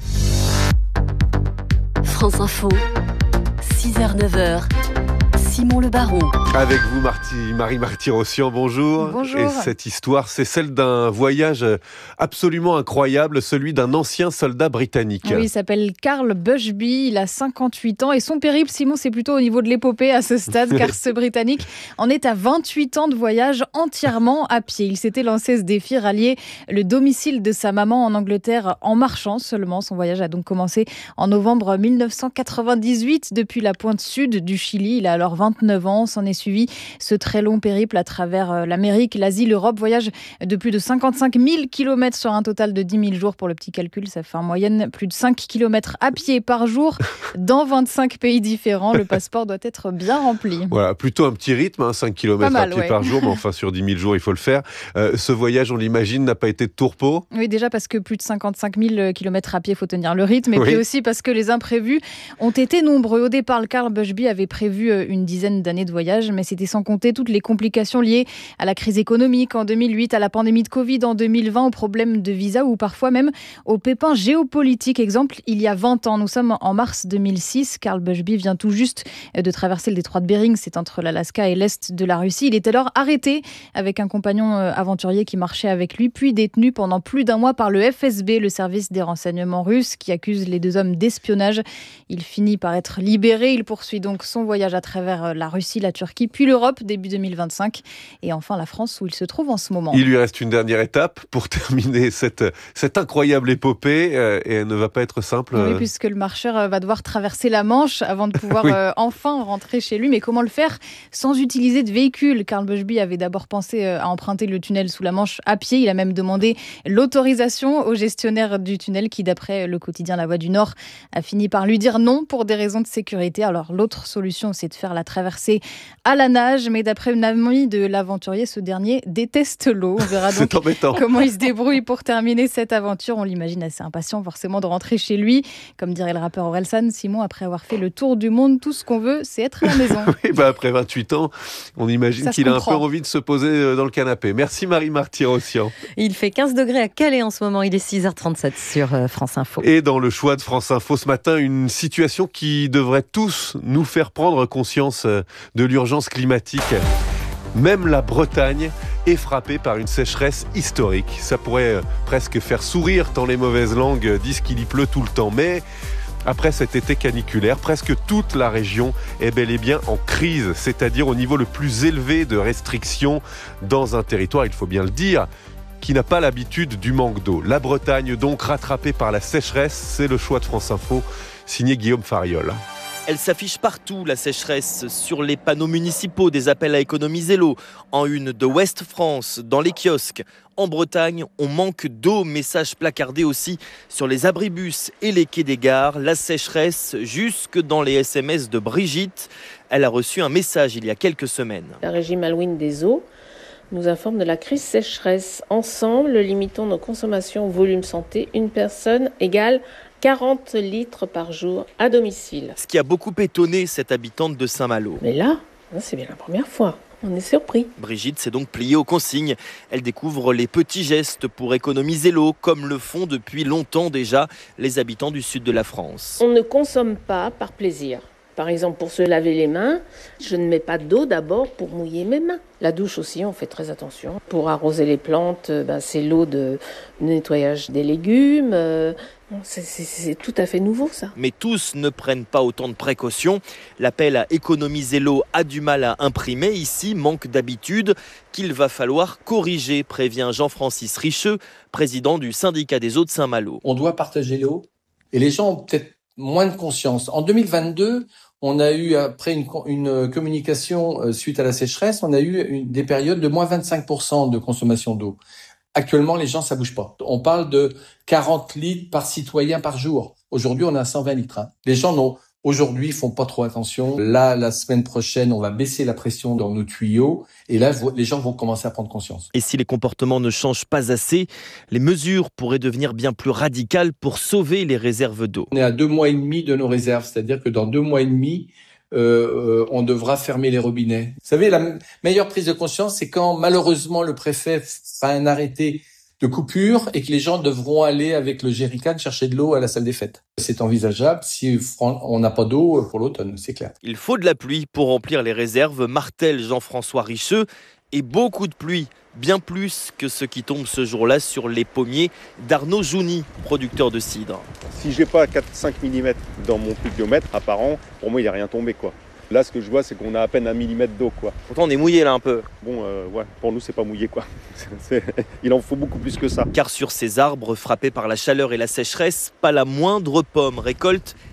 France Info, six heures neuf heures. Simon Le Baron. Avec vous, Marty, Marie Marty-Rossian, bonjour. Bonjour. Et cette histoire, c'est celle d'un voyage absolument incroyable, celui d'un ancien soldat britannique. Oui, il s'appelle Carl Bushby, il a cinquante-huit ans et son périple, Simon, c'est plutôt au niveau de l'épopée à ce stade, car ce Britannique en est à vingt-huit ans de voyage entièrement à pied. Il s'était lancé ce défi, rallier le domicile de sa maman en Angleterre en marchant seulement. Son voyage a donc commencé en novembre mille neuf cent quatre-vingt-dix-huit depuis la pointe sud du Chili. Il a alors vingt-neuf ans. S'en est suivi ce très long périple à travers l'Amérique, l'Asie, l'Europe. Voyage de plus de cinquante-cinq mille kilomètres sur un total de dix mille jours. Pour le petit calcul, ça fait en moyenne plus de cinq kilomètres à pied par jour dans vingt-cinq pays différents. Le passeport doit être bien rempli. Voilà, plutôt un petit rythme, hein, cinq kilomètres mal, à pied ouais. par jour, mais enfin sur dix mille jours, il faut le faire. Euh, ce voyage, on l'imagine, n'a pas été de tourpeau. Oui, déjà parce que plus de cinquante-cinq mille kilomètres à pied, il faut tenir le rythme. Et oui. Puis aussi parce que les imprévus ont été nombreux. Au départ, le Carl Bushby avait prévu une dizaine d'années de voyage, mais c'était sans compter toutes les complications liées à la crise économique en deux mille huit, à la pandémie de Covid en deux mille vingt, aux problèmes de visa ou parfois même aux pépins géopolitiques. Exemple, il y a vingt ans, nous sommes en mars deux mille six. Carl Bushby vient tout juste de traverser le détroit de Bering, c'est entre l'Alaska et l'est de la Russie. Il est alors arrêté avec un compagnon aventurier qui marchait avec lui, puis détenu pendant plus d'un mois par le F S B, le service des renseignements russes, qui accuse les deux hommes d'espionnage. Il finit par être libéré. Il poursuit donc son voyage à travers la Russie, la Turquie, puis l'Europe, début deux mille vingt-cinq, et enfin la France, où il se trouve en ce moment. Il lui reste une dernière étape pour terminer cette, cette incroyable épopée, euh, et elle ne va pas être simple. Oui, puisque le marcheur va devoir traverser la Manche avant de pouvoir oui. euh, enfin rentrer chez lui. Mais comment le faire sans utiliser de véhicule? Carl Bushby avait d'abord pensé à emprunter le tunnel sous la Manche à pied. Il a même demandé l'autorisation au gestionnaire du tunnel qui, d'après le quotidien La Voix du Nord, a fini par lui dire non pour des raisons de sécurité. Alors l'autre solution, c'est de faire la traversée à la nage. Mais d'après une amie de l'aventurier, ce dernier déteste l'eau. On verra donc comment il se débrouille pour terminer cette aventure. On l'imagine assez impatient forcément de rentrer chez lui. Comme dirait le rappeur Orelsan, Simon, après avoir fait le tour du monde, tout ce qu'on veut, c'est être à la maison. Oui, bah après vingt-huit ans, on imagine qu'il a un peu envie de se poser dans le canapé. Merci Marie-Marthe Rossian. Il fait quinze degrés à Calais en ce moment, il est six heures trente-sept sur France Info. Et dans le choix de France Info ce matin, une situation qui devrait tous nous faire prendre conscience de l'urgence climatique. Même la Bretagne est frappée par une sécheresse historique. Ça pourrait presque faire sourire tant les mauvaises langues disent qu'il y pleut tout le temps. Mais après cet été caniculaire, presque toute la région est bel et bien en crise, c'est-à-dire au niveau le plus élevé de restrictions dans un territoire, il faut bien le dire, qui n'a pas l'habitude du manque d'eau. La Bretagne donc rattrapée par la sécheresse, c'est le choix de France Info, signé Guillaume Fariol. Elle s'affiche partout, la sécheresse, sur les panneaux municipaux, des appels à économiser l'eau, en une de Ouest France, dans les kiosques. En Bretagne, on manque d'eau, message placardé aussi sur les abribus et les quais des gares. La sécheresse jusque dans les S M S de Brigitte. Elle a reçu un message il y a quelques semaines. La régie Malouine des eaux nous informe de la crise sécheresse. Ensemble, limitons nos consommations au volume santé. Une personne égale quarante litres par jour à domicile. Ce qui a beaucoup étonné cette habitante de Saint-Malo. Mais là, c'est bien la première fois. On est surpris. Brigitte s'est donc pliée aux consignes. Elle découvre les petits gestes pour économiser l'eau, comme le font depuis longtemps déjà les habitants du sud de la France. On ne consomme pas par plaisir. Par exemple, pour se laver les mains, je ne mets pas d'eau d'abord pour mouiller mes mains. La douche aussi, on fait très attention. Pour arroser les plantes, ben, c'est l'eau de nettoyage des légumes. C'est, c'est, c'est tout à fait nouveau, ça. Mais tous ne prennent pas autant de précautions. L'appel à économiser l'eau a du mal à imprimer. Ici, manque d'habitude qu'il va falloir corriger, prévient Jean-Francis Richeux, président du syndicat des eaux de Saint-Malo. On doit partager l'eau et les gens ont peut-être moins de conscience. En deux mille vingt-deux, on a eu, après une, une communication suite à la sécheresse, on a eu une, des périodes de moins vingt-cinq pour cent de consommation d'eau. Actuellement, les gens, ça bouge pas. On parle de quarante litres par citoyen par jour. Aujourd'hui, on est à cent vingt litres. Hein. Les gens n'ont, aujourd'hui, font pas trop attention. Là, la semaine prochaine, on va baisser la pression dans nos tuyaux. Et là, les gens vont commencer à prendre conscience. Et si les comportements ne changent pas assez, les mesures pourraient devenir bien plus radicales pour sauver les réserves d'eau. On est à deux mois et demi de nos réserves. C'est-à-dire que dans deux mois et demi, Euh, euh, on devra fermer les robinets. Vous savez, la m- meilleure prise de conscience, c'est quand malheureusement le préfet fait un arrêté de coupure et que les gens devront aller avec le jerrycan chercher de l'eau à la salle des fêtes. C'est envisageable si on n'a pas d'eau pour l'automne, c'est clair. Il faut de la pluie pour remplir les réserves, martèle Jean-François Richeux, et beaucoup de pluie, bien plus que ce qui tombe ce jour-là sur les pommiers d'Arnaud Jouni, producteur de cidre. Si je n'ai pas quatre à cinq millimètres dans mon pluviomètre à par an, pour moi il n'y a rien tombé, quoi. Là, ce que je vois, c'est qu'on a à peine un millimètre d'eau, quoi. Pourtant, on est mouillé là un peu. Bon, euh, ouais, pour nous, c'est pas mouillé, quoi. C'est... Il en faut beaucoup plus que ça. Car sur ces arbres frappés par la chaleur et la sécheresse, pas la moindre pomme récolte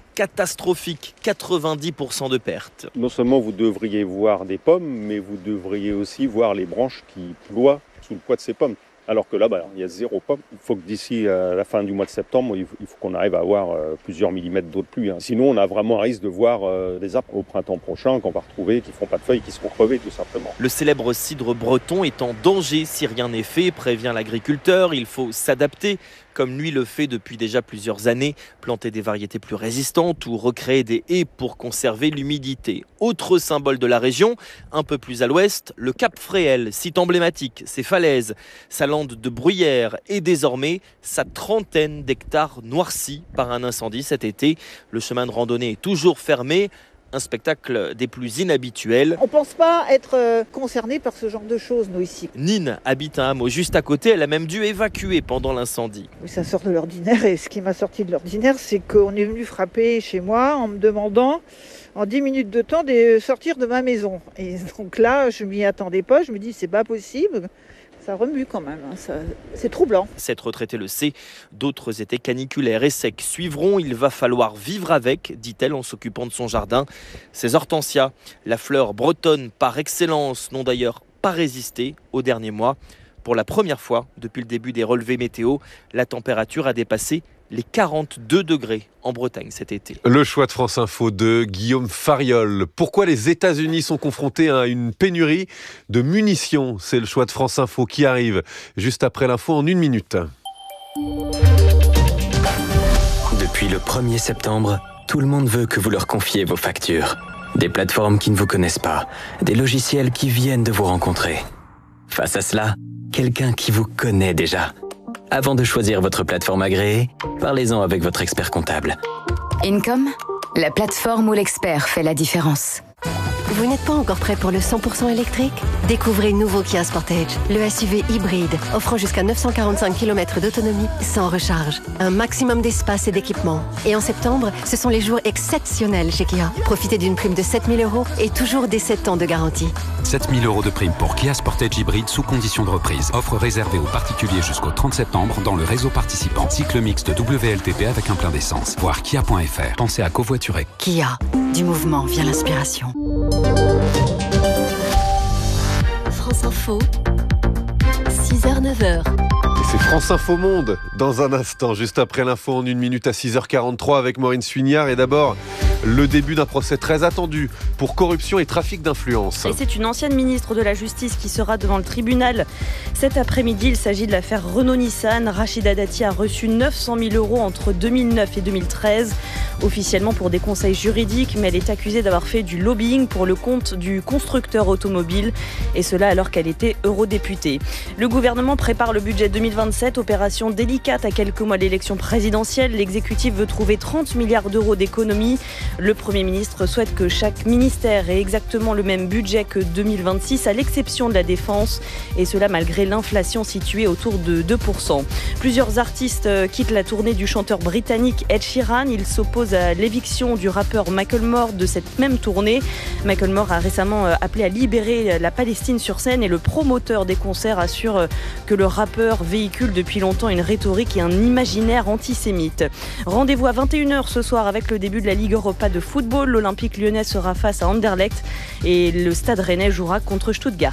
catastrophique, quatre-vingt-dix pour cent de pertes. Non seulement vous devriez voir des pommes, mais vous devriez aussi voir les branches qui ploient sous le poids de ces pommes. Alors que là, bah, il y a zéro pomme. Il faut que d'ici à la fin du mois de septembre, il faut qu'on arrive à avoir euh, plusieurs millimètres d'eau de pluie. Hein. Sinon, on a vraiment un risque de voir euh, des arbres au printemps prochain qu'on va retrouver, qui ne feront pas de feuilles, qui seront crevés tout simplement. Le célèbre cidre breton est en danger si rien n'est fait, prévient l'agriculteur. Il faut s'adapter, comme lui le fait depuis déjà plusieurs années, planter des variétés plus résistantes ou recréer des haies pour conserver l'humidité. Autre symbole de la région, un peu plus à l'ouest, le Cap Fréhel, site emblématique, ses falaises, sa lande de bruyère et désormais sa trentaine d'hectares noircis par un incendie cet été. Le chemin de randonnée est toujours fermé. Un spectacle des plus inhabituels. On ne pense pas être euh, concerné par ce genre de choses, nous, ici. Nine habite un hameau juste à côté. Elle a même dû évacuer pendant l'incendie. Oui, ça sort de l'ordinaire. Et ce qui m'a sorti de l'ordinaire, c'est qu'on est venu frapper chez moi en me demandant, en dix minutes de temps, de sortir de ma maison. Et donc là, je ne m'y attendais pas. Je me dis, c'est pas possible. Ça remue quand même, hein. Ça, c'est troublant. Cette retraitée le sait, d'autres étés caniculaires et secs suivront. Il va falloir vivre avec, dit-elle en s'occupant de son jardin. Ces hortensias, la fleur bretonne par excellence, n'ont d'ailleurs pas résisté aux derniers mois. Pour la première fois depuis le début des relevés météo, la température a dépassé les quarante-deux degrés en Bretagne cet été. Le choix de France Info de Guillaume Fariol. Pourquoi les États-Unis sont confrontés à une pénurie de munitions? C'est le choix de France Info qui arrive juste après l'info en une minute. Depuis le premier septembre, tout le monde veut que vous leur confiez vos factures. Des plateformes qui ne vous connaissent pas, des logiciels qui viennent de vous rencontrer. Face à cela, quelqu'un qui vous connaît déjà. Avant de choisir votre plateforme agréée, parlez-en avec votre expert comptable. Income, la plateforme où l'expert fait la différence. Vous n'êtes pas encore prêt pour le cent pour cent électrique? Découvrez le nouveau Kia Sportage, le S U V hybride, offrant jusqu'à neuf cent quarante-cinq kilomètres d'autonomie sans recharge. Un maximum d'espace et d'équipement. Et en septembre, ce sont les jours exceptionnels chez Kia. Profitez d'une prime de sept mille euros et toujours des sept ans de garantie. sept mille euros de prime pour Kia Sportage hybride sous condition de reprise. Offre réservée aux particuliers jusqu'au trente septembre dans le réseau participant. Cycle mixte W L T P avec un plein d'essence. Voir kia point f r. Pensez à covoiturer. Kia, du mouvement vient l'inspiration. France Info, six heures neuf heures. Et c'est France Info Monde dans un instant, juste après l'info en une minute à six heures quarante-trois avec Maureen Suignard. Et d'abord, le début d'un procès très attendu pour corruption et trafic d'influence. Et c'est une ancienne ministre de la Justice qui sera devant le tribunal cet après-midi. Il s'agit de l'affaire Renault-Nissan. Rachida Dati a reçu neuf cent mille euros entre deux mille neuf et deux mille treize, officiellement pour des conseils juridiques, mais elle est accusée d'avoir fait du lobbying pour le compte du constructeur automobile, et cela alors qu'elle était eurodéputée. Le gouvernement prépare le budget deux mille vingt-sept, opération délicate à quelques mois de l'élection présidentielle. L'exécutif veut trouver trente milliards d'euros d'économies. Le Premier ministre souhaite que chaque ministère ait exactement le même budget que deux mille vingt-six, à l'exception de la défense, et cela malgré l'inflation située autour de deux pour cent. Plusieurs artistes quittent la tournée du chanteur britannique Ed Sheeran. Il s'oppose à l'éviction du rappeur Macklemore de cette même tournée. Macklemore a récemment appelé à libérer la Palestine sur scène, et le promoteur des concerts assure que le rappeur véhicule depuis longtemps une rhétorique et un imaginaire antisémite. Rendez-vous à vingt et une heures ce soir avec le début de la Ligue Europa de football. L'Olympique lyonnais sera face à Anderlecht et le Stade rennais jouera contre Stuttgart.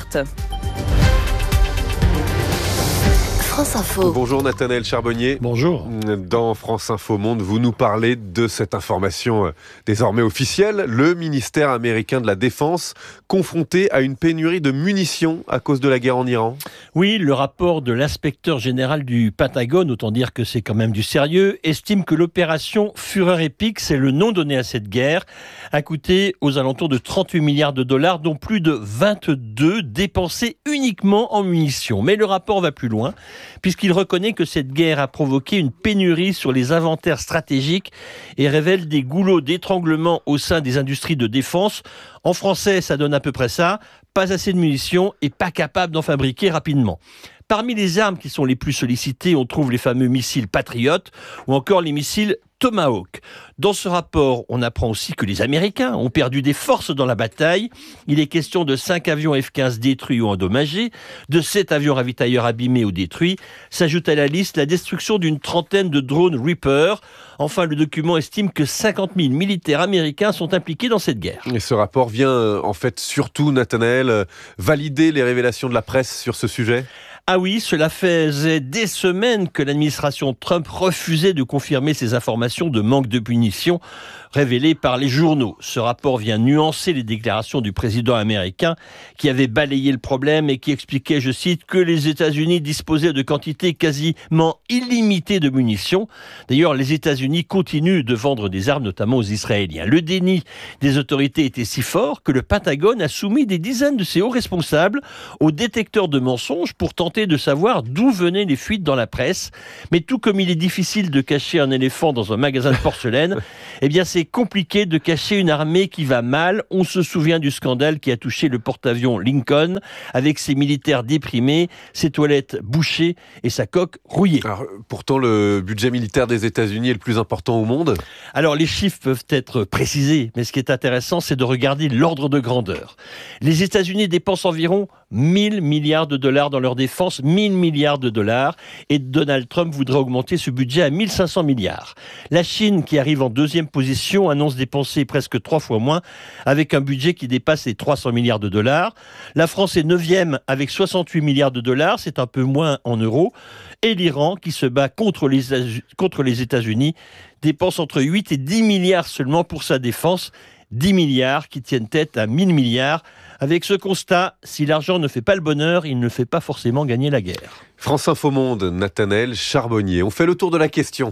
France Info. Bonjour Nathanaël Charbonnier. Bonjour. Dans France Info Monde, vous nous parlez de cette information désormais officielle. Le ministère américain de la Défense confronté à une pénurie de munitions à cause de la guerre en Iran. Oui, le rapport de l'inspecteur général du Pentagone, autant dire que c'est quand même du sérieux, estime que l'opération Fureur épique, c'est le nom donné à cette guerre, a coûté aux alentours de trente-huit milliards de dollars, dont plus de vingt-deux dépensés uniquement en munitions. Mais le rapport va plus loin, puisqu'il reconnaît que cette guerre a provoqué une pénurie sur les inventaires stratégiques et révèle des goulots d'étranglement au sein des industries de défense. En français, ça donne à peu près ça: pas assez de munitions et pas capable d'en fabriquer rapidement. Parmi les armes qui sont les plus sollicitées, on trouve les fameux missiles Patriot ou encore les missiles Tomahawk. Dans ce rapport, on apprend aussi que les Américains ont perdu des forces dans la bataille. Il est question de cinq avions F quinze détruits ou endommagés, de sept avions ravitailleurs abîmés ou détruits. S'ajoute à la liste la destruction d'une trentaine de drones Reaper. Enfin, le document estime que cinquante mille militaires américains sont impliqués dans cette guerre. Et ce rapport vient euh, en fait surtout, Nathanaël, euh, valider les révélations de la presse sur ce sujet ? Ah oui, cela faisait des semaines que l'administration Trump refusait de confirmer ces informations de manque de munitions révélées par les journaux. Ce rapport vient nuancer les déclarations du président américain qui avait balayé le problème et qui expliquait, je cite, que les États-Unis disposaient de quantités quasiment illimitées de munitions. D'ailleurs, les États-Unis continuent de vendre des armes, notamment aux Israéliens. Le déni des autorités était si fort que le Pentagone a soumis des dizaines de ses hauts responsables aux détecteurs de mensonges pour tenter de savoir d'où venaient les fuites dans la presse. Mais tout comme il est difficile de cacher un éléphant dans un magasin de porcelaine, eh bien c'est compliqué de cacher une armée qui va mal. On se souvient du scandale qui a touché le porte-avions Lincoln, avec ses militaires déprimés, ses toilettes bouchées et sa coque rouillée. Alors, pourtant, le budget militaire des États-Unis est le plus important au monde. Alors, les chiffres peuvent être précisés, mais ce qui est intéressant, c'est de regarder l'ordre de grandeur. Les États-Unis dépensent environ mille milliards de dollars dans leur défense, mille milliards de dollars, et Donald Trump voudrait augmenter ce budget à mille cinq cents milliards. La Chine, qui arrive en deuxième position, annonce dépenser presque trois fois moins, avec un budget qui dépasse les trois cents milliards de dollars. La France est neuvième avec soixante-huit milliards de dollars, c'est un peu moins en euros. Et l'Iran, qui se bat contre les, contre les États-Unis, dépense entre huit et dix milliards seulement pour sa défense. dix milliards qui tiennent tête à mille milliards. Avec ce constat, si l'argent ne fait pas le bonheur, il ne fait pas forcément gagner la guerre. France Info Monde, Nathanaël Charbonnier. On fait le tour de la question.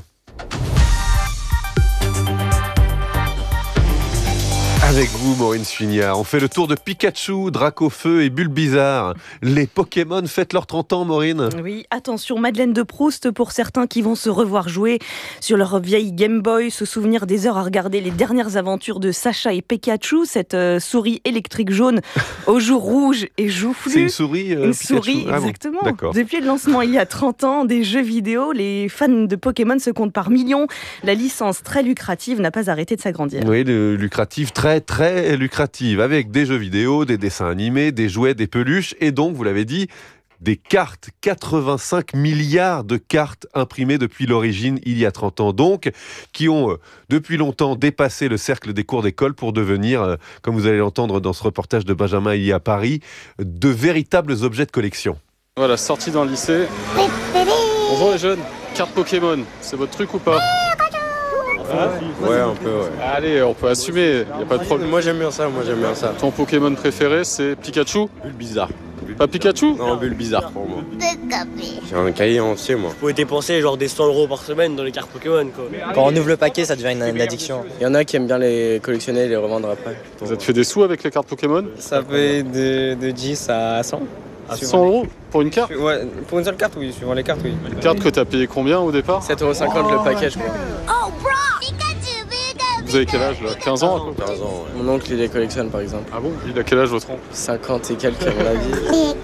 Avec vous, Maureen Suignard, on fait le tour de Pikachu, Dracofeu et Bulbizarre. Les Pokémon fêtent leurs trente ans, Maureen. Oui, attention, Madeleine de Proust pour certains qui vont se revoir jouer sur leur vieille Game Boy, se souvenir des heures à regarder les dernières aventures de Sacha et Pikachu, cette euh, souris électrique jaune aux joues rouges et joufflues. C'est une souris euh, Une Pikachu. souris, Ah exactement. bon, d'accord. Depuis le lancement il y a trente ans des jeux vidéo, les fans de Pokémon se comptent par millions. La licence très lucrative n'a pas arrêté de s'agrandir. Oui, le lucratif, très très lucrative, avec des jeux vidéo, des dessins animés, des jouets, des peluches, et donc, vous l'avez dit, des cartes. quatre-vingt-cinq milliards de cartes imprimées depuis l'origine, il y a trente ans donc, qui ont euh, depuis longtemps dépassé le cercle des cours d'école pour devenir, euh, comme vous allez l'entendre dans ce reportage de Benjamin Illy à Paris, de véritables objets de collection. Voilà, sortie d'un lycée. Bonjour les jeunes, carte Pokémon, c'est votre truc ou pas? Ah, ouais, un peu, ouais. Allez, on peut assumer, il n'y a pas de problème. Moi j'aime bien ça, moi j'aime bien ça. Ton Pokémon préféré, c'est Pikachu? Bulbizarre. Pas Pikachu? Non, Bulbizarre pour moi. J'ai un cahier entier, moi. Vous pouvez dépenser genre des cent euros par semaine dans les cartes Pokémon, quoi. Quand on ouvre le paquet, ça devient une, une addiction. Il y en a qui aiment bien les collectionner et les revendre après. Vous avez fait des sous avec les cartes Pokémon? Ça fait de, de dix à cent. À cent euros pour une carte? Ouais, pour une seule carte, oui, suivant les cartes, oui. Une carte que t'as payé combien au départ? sept euros cinquante le paquet, je crois. Oh, bro! Vous avez quel âge là? quinze ans à peu près? quinze ans, ouais. Mon oncle, il les collectionne par exemple. Ah bon? Il a quel âge votre oncle? cinquante et quelques à mon avis.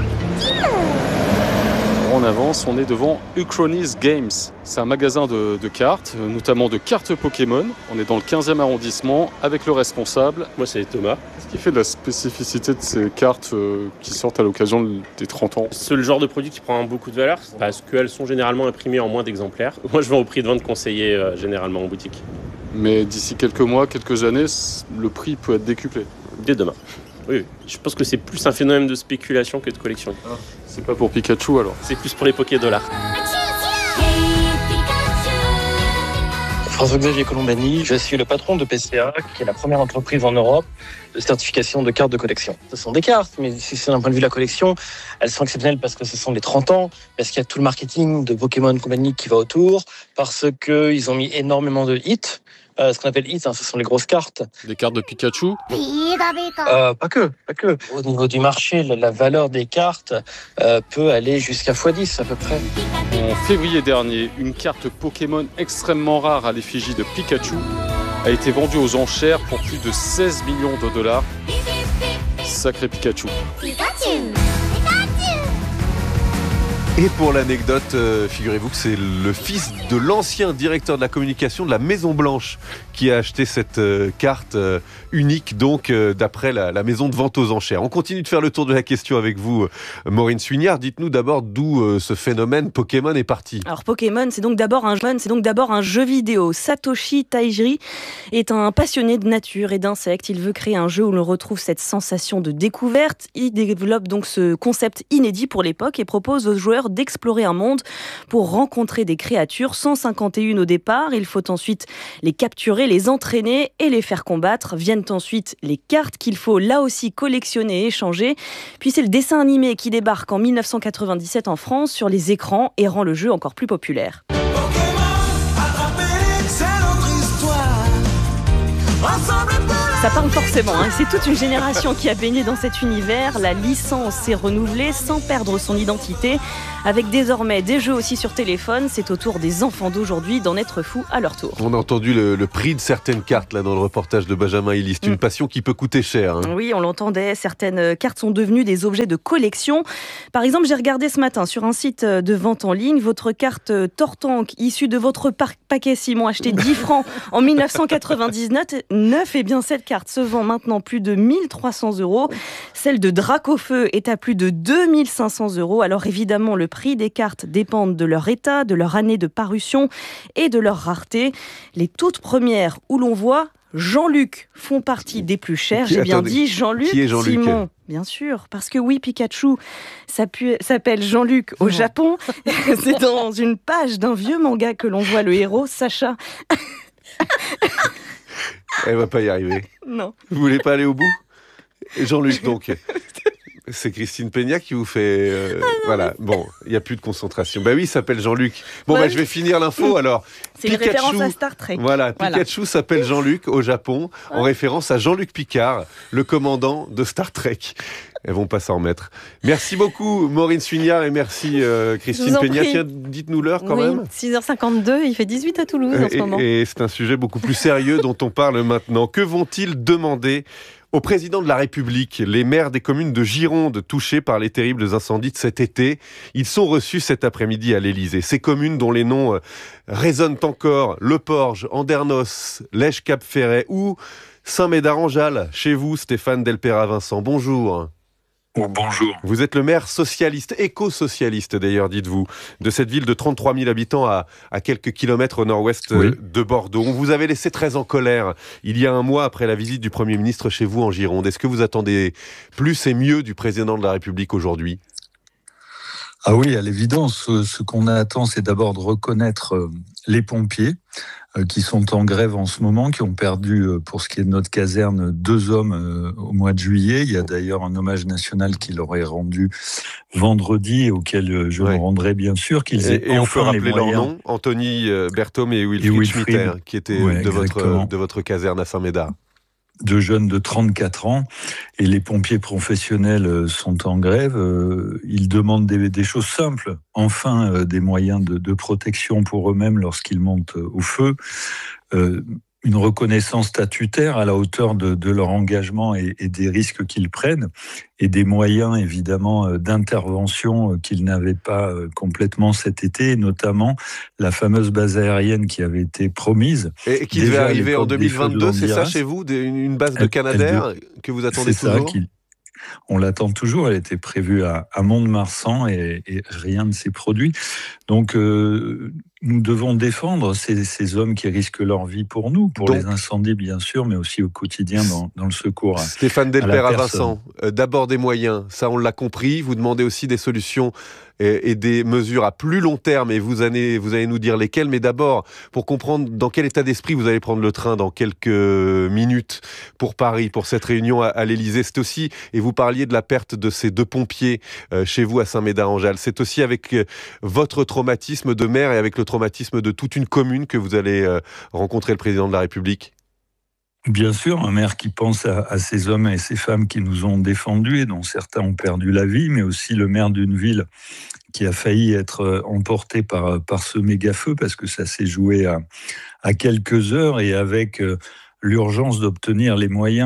On avance, on est devant Uchronies Games. C'est un magasin de, de cartes, notamment de cartes Pokémon. On est dans le quinzième arrondissement avec le responsable. Moi c'est Thomas. Qu'est-ce qui fait de la spécificité de ces cartes euh, qui sortent à l'occasion des trente ans? C'est le genre de produit qui prend beaucoup de valeur parce qu'elles sont généralement imprimées en moins d'exemplaires. Moi je vends au prix de vente conseillé euh, généralement en boutique. Mais d'ici quelques mois, quelques années, le prix peut être décuplé. Dès demain. Oui, je pense que c'est plus un phénomène de spéculation que de collection. Ah, c'est pas pour Pikachu alors? C'est plus pour les Poké-dollars. François-Xavier Colombani, je suis le patron de P C A, qui est la première entreprise en Europe de certification de cartes de collection. Ce sont des cartes, mais si c'est d'un point de vue de la collection, elles sont exceptionnelles parce que ce sont les trente ans, parce qu'il y a tout le marketing de Pokémon Company qui va autour, parce qu'ils ont mis énormément de hits. Euh, ce qu'on appelle hits, hein, ce sont les grosses cartes. Des cartes de Pikachu? euh, Pas que, pas que. Au niveau du marché, la, la valeur des cartes euh, peut aller jusqu'à fois dix à peu près. En février dernier, une carte Pokémon extrêmement rare à l'effigie de Pikachu a été vendue aux enchères pour plus de seize millions de dollars. Sacré Pikachu. Et pour l'anecdote, euh, figurez-vous que c'est le fils de l'ancien directeur de la communication de la Maison Blanche qui a acheté cette euh, carte euh, unique, donc euh, d'après la, la maison de vente aux enchères. On continue de faire le tour de la question avec vous, euh, Maureen Suignard. Dites-nous d'abord d'où euh, ce phénomène Pokémon est parti. Alors Pokémon, c'est donc d'abord un jeu, c'est donc d'abord un jeu vidéo. Satoshi Tajiri est un passionné de nature et d'insectes. Il veut créer un jeu où l'on retrouve cette sensation de découverte. Il développe donc ce concept inédit pour l'époque et propose aux joueurs d'explorer un monde pour rencontrer des créatures, cent cinquante et une au départ. Il faut ensuite les capturer, les entraîner et les faire combattre. Viennent ensuite les cartes qu'il faut là aussi collectionner et échanger. Puis c'est le dessin animé qui débarque en mille neuf cent quatre-vingt-dix-sept en France sur les écrans et rend le jeu encore plus populaire. Ça parle forcément, hein. C'est toute une génération qui a baigné dans cet univers. La licence s'est renouvelée sans perdre son identité. Avec désormais des jeux aussi sur téléphone, c'est au tour des enfants d'aujourd'hui d'en être fous à leur tour. On a entendu le, le prix de certaines cartes là dans le reportage de Benjamin Hilly. C'est une mmh. passion qui peut coûter cher. Hein. Oui, on l'entendait. Certaines cartes sont devenues des objets de collection. Par exemple, j'ai regardé ce matin sur un site de vente en ligne, votre carte Tortank issue de votre par- paquet Simon acheté dix francs en mille neuf cent quatre-vingt-dix-neuf. Et bien cette carte se vend maintenant plus de mille trois cents euros. Celle de Dracofeu est à plus de deux mille cinq cents euros. Alors évidemment, le prix des cartes dépendent de leur état, de leur année de parution et de leur rareté. Les toutes premières où l'on voit Jean-Luc font partie des plus chères. J'ai bien dit Jean-Luc, Qui est Jean-Luc Simon. Bien sûr, parce que oui, Pikachu s'appelle Jean-Luc au Japon. C'est dans une page d'un vieux manga que l'on voit le héros, Sacha. Elle va pas y arriver. Non. Vous voulez pas aller au bout ? Jean-Luc, donc. C'est Christine Peña qui vous fait... Euh, ah voilà, bon, il n'y a plus de concentration. Ben oui, il s'appelle Jean-Luc. Bon, ouais. ben je vais finir l'info alors. C'est Pikachu, une référence à Star Trek. Voilà, voilà. Pikachu s'appelle Jean-Luc au Japon, ouais. en référence à Jean-Luc Picard, le commandant de Star Trek. Elles vont pas s'en remettre. Merci beaucoup Maureen Suignard et merci euh, Christine Peña. Tiens, dites-nous l'heure quand oui, même. six heures cinquante-deux, il fait dix-huit à Toulouse euh, en ce et, moment. Et c'est un sujet beaucoup plus sérieux dont on parle maintenant. Que vont-ils demander au président de la République? Les maires des communes de Gironde touchées par les terribles incendies de cet été, ils sont reçus cet après-midi à l'Élysée. Ces communes dont les noms euh, résonnent encore, Le Porge, Andernos, Lège-Cap-Ferret ou Saint-Médard-en-Jalles. Chez vous, Stéphane Delpera-Vincent, bonjour. Oh, bonjour. Vous êtes le maire socialiste, éco-socialiste d'ailleurs, dites-vous, de cette ville de trente-trois mille habitants à, à quelques kilomètres au nord-ouest oui. de Bordeaux. On vous avait laissé très en colère il y a un mois après la visite du Premier ministre chez vous en Gironde. Est-ce que vous attendez plus et mieux du président de la République aujourd'hui ? Ah oui, à l'évidence, ce qu'on attend, c'est d'abord de reconnaître les pompiers qui sont en grève en ce moment, qui ont perdu, pour ce qui est de notre caserne, deux hommes au mois de juillet. Il y a d'ailleurs un hommage national qui leur est rendu vendredi, auquel je ouais. me rendrai bien sûr. Qu'ils aient et, et enfin on peut rappeler les moyens... leurs noms, Anthony Berthaume et Wilfried, et Wilfried Schmitter, qui étaient ouais, de, votre, de votre caserne à Saint-Médard. De jeunes de trente-quatre ans, et les pompiers professionnels sont en grève. Ils demandent des, des choses simples, enfin des moyens de, de protection pour eux-mêmes lorsqu'ils montent au feu, euh, une reconnaissance statutaire à la hauteur de, de leur engagement et, et des risques qu'ils prennent, et des moyens évidemment d'intervention qu'ils n'avaient pas complètement cet été, notamment la fameuse base aérienne qui avait été promise. Et qui devait arriver en deux mille vingt-deux, c'est ça chez vous, une base de Canadair elle, elle, que vous attendez c'est toujours ça, On l'attend toujours, elle était prévue à, à Mont-de-Marsan et, et rien ne s'est produit. Donc euh, nous devons défendre ces, ces hommes qui risquent leur vie pour nous, pour Donc, les incendies bien sûr, mais aussi au quotidien dans, dans le secours. À, Stéphane Delpera-Vincent, euh, d'abord des moyens, ça on l'a compris, vous demandez aussi des solutions et, et des mesures à plus long terme, et vous allez, vous allez nous dire lesquelles, mais d'abord, pour comprendre dans quel état d'esprit vous allez prendre le train dans quelques minutes pour Paris, pour cette réunion à, à l'Élysée, c'est aussi, et vous parliez de la perte de ces deux pompiers euh, chez vous à Saint-Médard-en-Jalles, c'est aussi avec euh, votre traumatisme de maire et avec le traumatisme de toute une commune que vous allez euh, rencontrer le président de la République. Bien sûr, un maire qui pense à, à ces hommes et ces femmes qui nous ont défendus et dont certains ont perdu la vie, mais aussi le maire d'une ville qui a failli être emporté par, par ce méga-feu parce que ça s'est joué à, à quelques heures et avec euh, l'urgence d'obtenir les moyens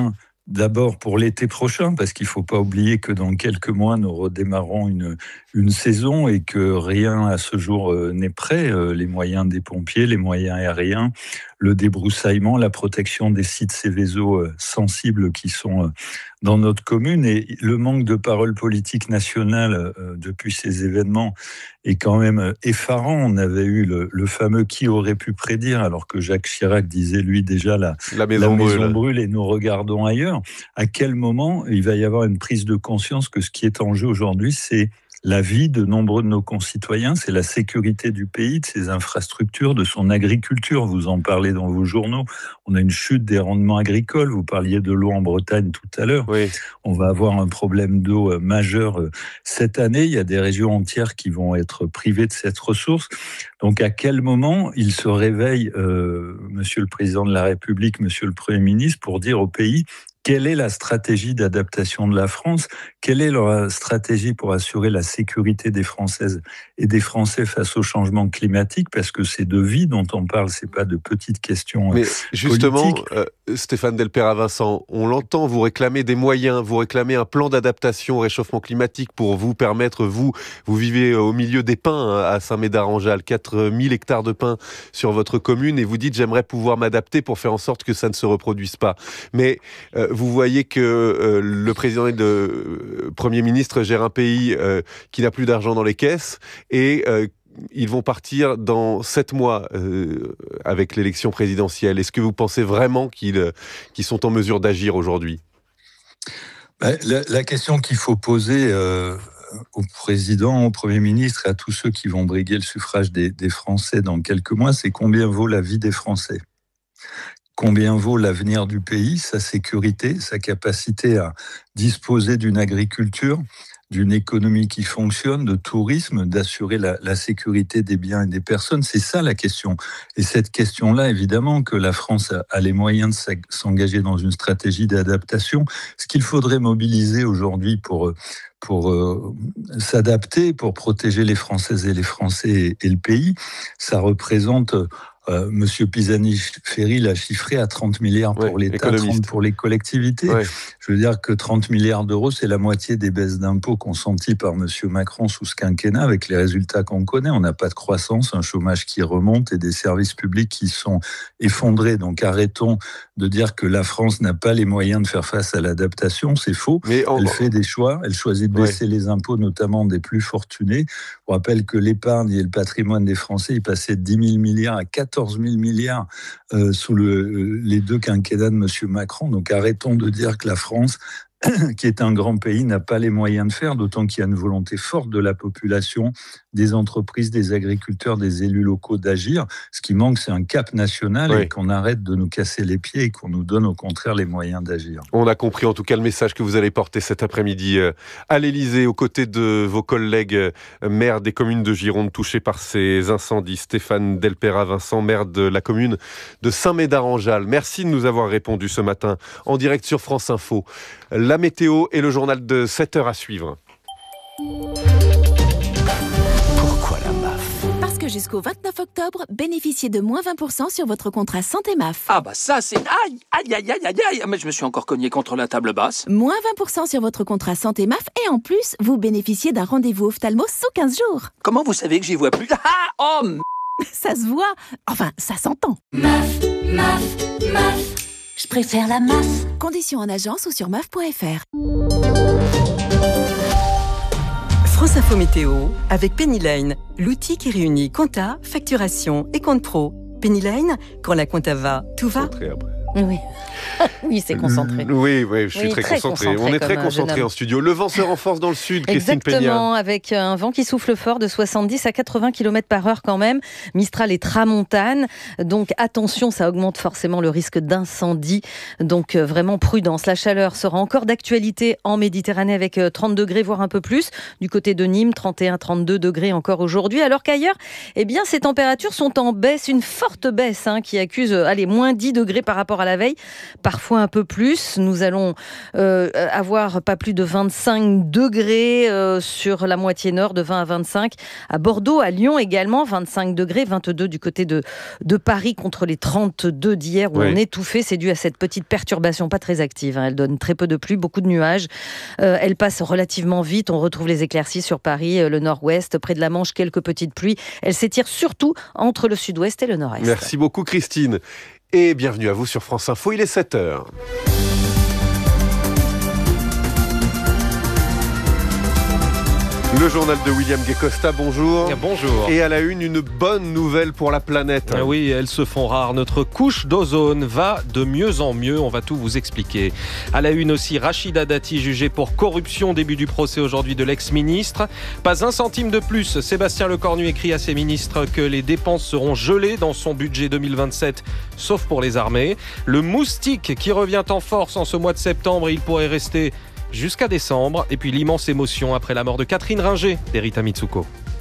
D'abord pour l'été prochain, parce qu'il ne faut pas oublier que dans quelques mois, nous redémarrons une, une saison et que rien à ce jour euh, n'est prêt. Euh, les moyens des pompiers, les moyens aériens, le débroussaillement, la protection des sites Céveso euh, sensibles qui sont euh, dans notre commune. Et le manque de parole politique nationale euh, depuis ces événements est quand même effarant. On avait eu le, le fameux « qui aurait pu prédire » alors que Jacques Chirac disait lui déjà la, la maison, la maison brûle. brûle et nous regardons ailleurs. À quel moment il va y avoir une prise de conscience que ce qui est en jeu aujourd'hui, c'est la vie de nombreux de nos concitoyens, c'est la sécurité du pays, de ses infrastructures, de son agriculture. Vous en parlez dans vos journaux. On a une chute des rendements agricoles. Vous parliez de l'eau en Bretagne tout à l'heure. Oui. On va avoir un problème d'eau majeur cette année. Il y a des régions entières qui vont être privées de cette ressource. Donc, à quel moment il se réveille, euh, Monsieur le Président de la République, Monsieur le Premier ministre, pour dire au pays quelle est la stratégie d'adaptation de la France? Quelle est leur stratégie pour assurer la sécurité des Françaises et des Français face au changement climatique? Parce que c'est de vie dont on parle, c'est pas de petites questions Mais justement, politiques. Euh, Stéphane Delpeyre-Vincent, on l'entend, vous réclamez des moyens, vous réclamez un plan d'adaptation au réchauffement climatique pour vous permettre, vous, vous vivez au milieu des pins à Saint-Médard-en-Jalles, quatre mille hectares de pins sur votre commune, et vous dites j'aimerais pouvoir m'adapter pour faire en sorte que ça ne se reproduise pas. Mais euh, vous voyez que euh, le président et le euh, Premier ministre gèrent un pays euh, qui n'a plus d'argent dans les caisses et euh, ils vont partir dans sept mois euh, avec l'élection présidentielle. Est-ce que vous pensez vraiment qu'ils, qu'ils sont en mesure d'agir aujourd'hui ? Ben, la, la question qu'il faut poser euh, au président, au Premier ministre et à tous ceux qui vont briguer le suffrage des, des Français dans quelques mois, c'est combien vaut la vie des Français ? Combien vaut l'avenir du pays, sa sécurité, sa capacité à disposer d'une agriculture, d'une économie qui fonctionne, de tourisme, d'assurer la, la sécurité des biens et des personnes. C'est ça la question. Et cette question-là, évidemment, que la France a, a les moyens de s'engager dans une stratégie d'adaptation. Ce qu'il faudrait mobiliser aujourd'hui pour, pour euh, s'adapter, pour protéger les Françaises et les Français et, et le pays, ça représente... Euh, Monsieur Pisani-Ferry l'a chiffré à trente milliards pour oui, l'État, trente pour les collectivités. Oui. Je veux dire que trente milliards d'euros, c'est la moitié des baisses d'impôts consenties par Monsieur Macron sous ce quinquennat, avec les résultats qu'on connaît. On n'a pas de croissance, un chômage qui remonte et des services publics qui sont effondrés. Donc arrêtons de dire que la France n'a pas les moyens de faire face à l'adaptation. C'est faux. Mais en... Elle fait des choix. Elle choisit de baisser oui. les impôts, notamment des plus fortunés. On rappelle que l'épargne et le patrimoine des Français, ils passaient de dix mille milliards à quatorze mille milliards euh, sous le, les deux quinquennats de M. Macron. Donc arrêtons de dire que la France, qui est un grand pays, n'a pas les moyens de faire, d'autant qu'il y a une volonté forte de la population, des entreprises, des agriculteurs, des élus locaux d'agir. Ce qui manque, c'est un cap national oui. et qu'on arrête de nous casser les pieds et qu'on nous donne au contraire les moyens d'agir. On a compris en tout cas le message que vous allez porter cet après-midi à l'Élysée, aux côtés de vos collègues maires des communes de Gironde touchées par ces incendies. Stéphane Delpeyre-Vincent, maire de la commune de Saint-Médard-en-Jalles. Merci de nous avoir répondu ce matin en direct sur France Info. La météo et le journal de sept heures à suivre. Pourquoi la M A F ? Parce que jusqu'au vingt-neuf octobre, bénéficiez de moins vingt pour cent sur votre contrat santé M A F. Ah bah ça c'est... Aïe, aïe, aïe, aïe, aïe, aïe. Mais je me suis encore cogné contre la table basse. Moins vingt pour cent sur votre contrat santé M A F et en plus, vous bénéficiez d'un rendez-vous ophtalmo sous quinze jours. Comment vous savez que j'y vois plus ? Ah, oh m... Ça se voit. Enfin, ça s'entend. M A F, M A F, M A F. Je préfère la M A F. Conditions en agence ou sur M A F point F R. France Info Météo avec Penny Lane, l'outil qui réunit compta, facturation et compte pro. Penny Lane, quand la compta va, tout va. Oui. Oui, c'est concentré. Oui, oui, je suis oui, très, très concentré. concentré. On est très concentré en studio. Le vent se renforce dans le sud, Christine Peña. Exactement, avec un vent qui souffle fort de soixante-dix à quatre-vingts kilomètres par heure quand même. Mistral et tramontane. Donc attention, ça augmente forcément le risque d'incendie. Donc vraiment prudence. La chaleur sera encore d'actualité en Méditerranée avec trente degrés, voire un peu plus. Du côté de Nîmes, trente et un à trente-deux degrés encore aujourd'hui. Alors qu'ailleurs, eh bien, ces températures sont en baisse, une forte baisse hein, qui accuse allez, moins dix degrés par rapport à la veille, parfois un peu plus. Nous allons euh, avoir pas plus de vingt-cinq degrés euh, sur la moitié nord, de vingt à vingt-cinq à Bordeaux, à Lyon également, vingt-cinq degrés, vingt-deux du côté de, de Paris contre les trente-deux d'hier où oui. on étouffait. C'est dû à cette petite perturbation, pas très active. Hein. Elle donne très peu de pluie, beaucoup de nuages. Euh, elle passe relativement vite. On retrouve les éclaircies sur Paris, euh, le nord-ouest, près de la Manche, quelques petites pluies. Elle s'étire surtout entre le sud-ouest et le nord-est. Merci beaucoup Christine. Et bienvenue à vous sur France Info, il est sept heures. Le journal de William Guécosta, bonjour. Bonjour. Et à la une, une bonne nouvelle pour la planète. Oui, elles se font rares. Notre couche d'ozone va de mieux en mieux. On va tout vous expliquer. À la une aussi, Rachida Dati jugée pour corruption. Début du procès aujourd'hui de l'ex-ministre. Pas un centime de plus. Sébastien Lecornu écrit à ses ministres que les dépenses seront gelées dans son budget deux mille vingt-sept, sauf pour les armées. Le moustique qui revient en force en ce mois de septembre. Il pourrait rester jusqu'à décembre. Et puis l'immense émotion après la mort de Catherine Ringer d'Erita Mitsuko.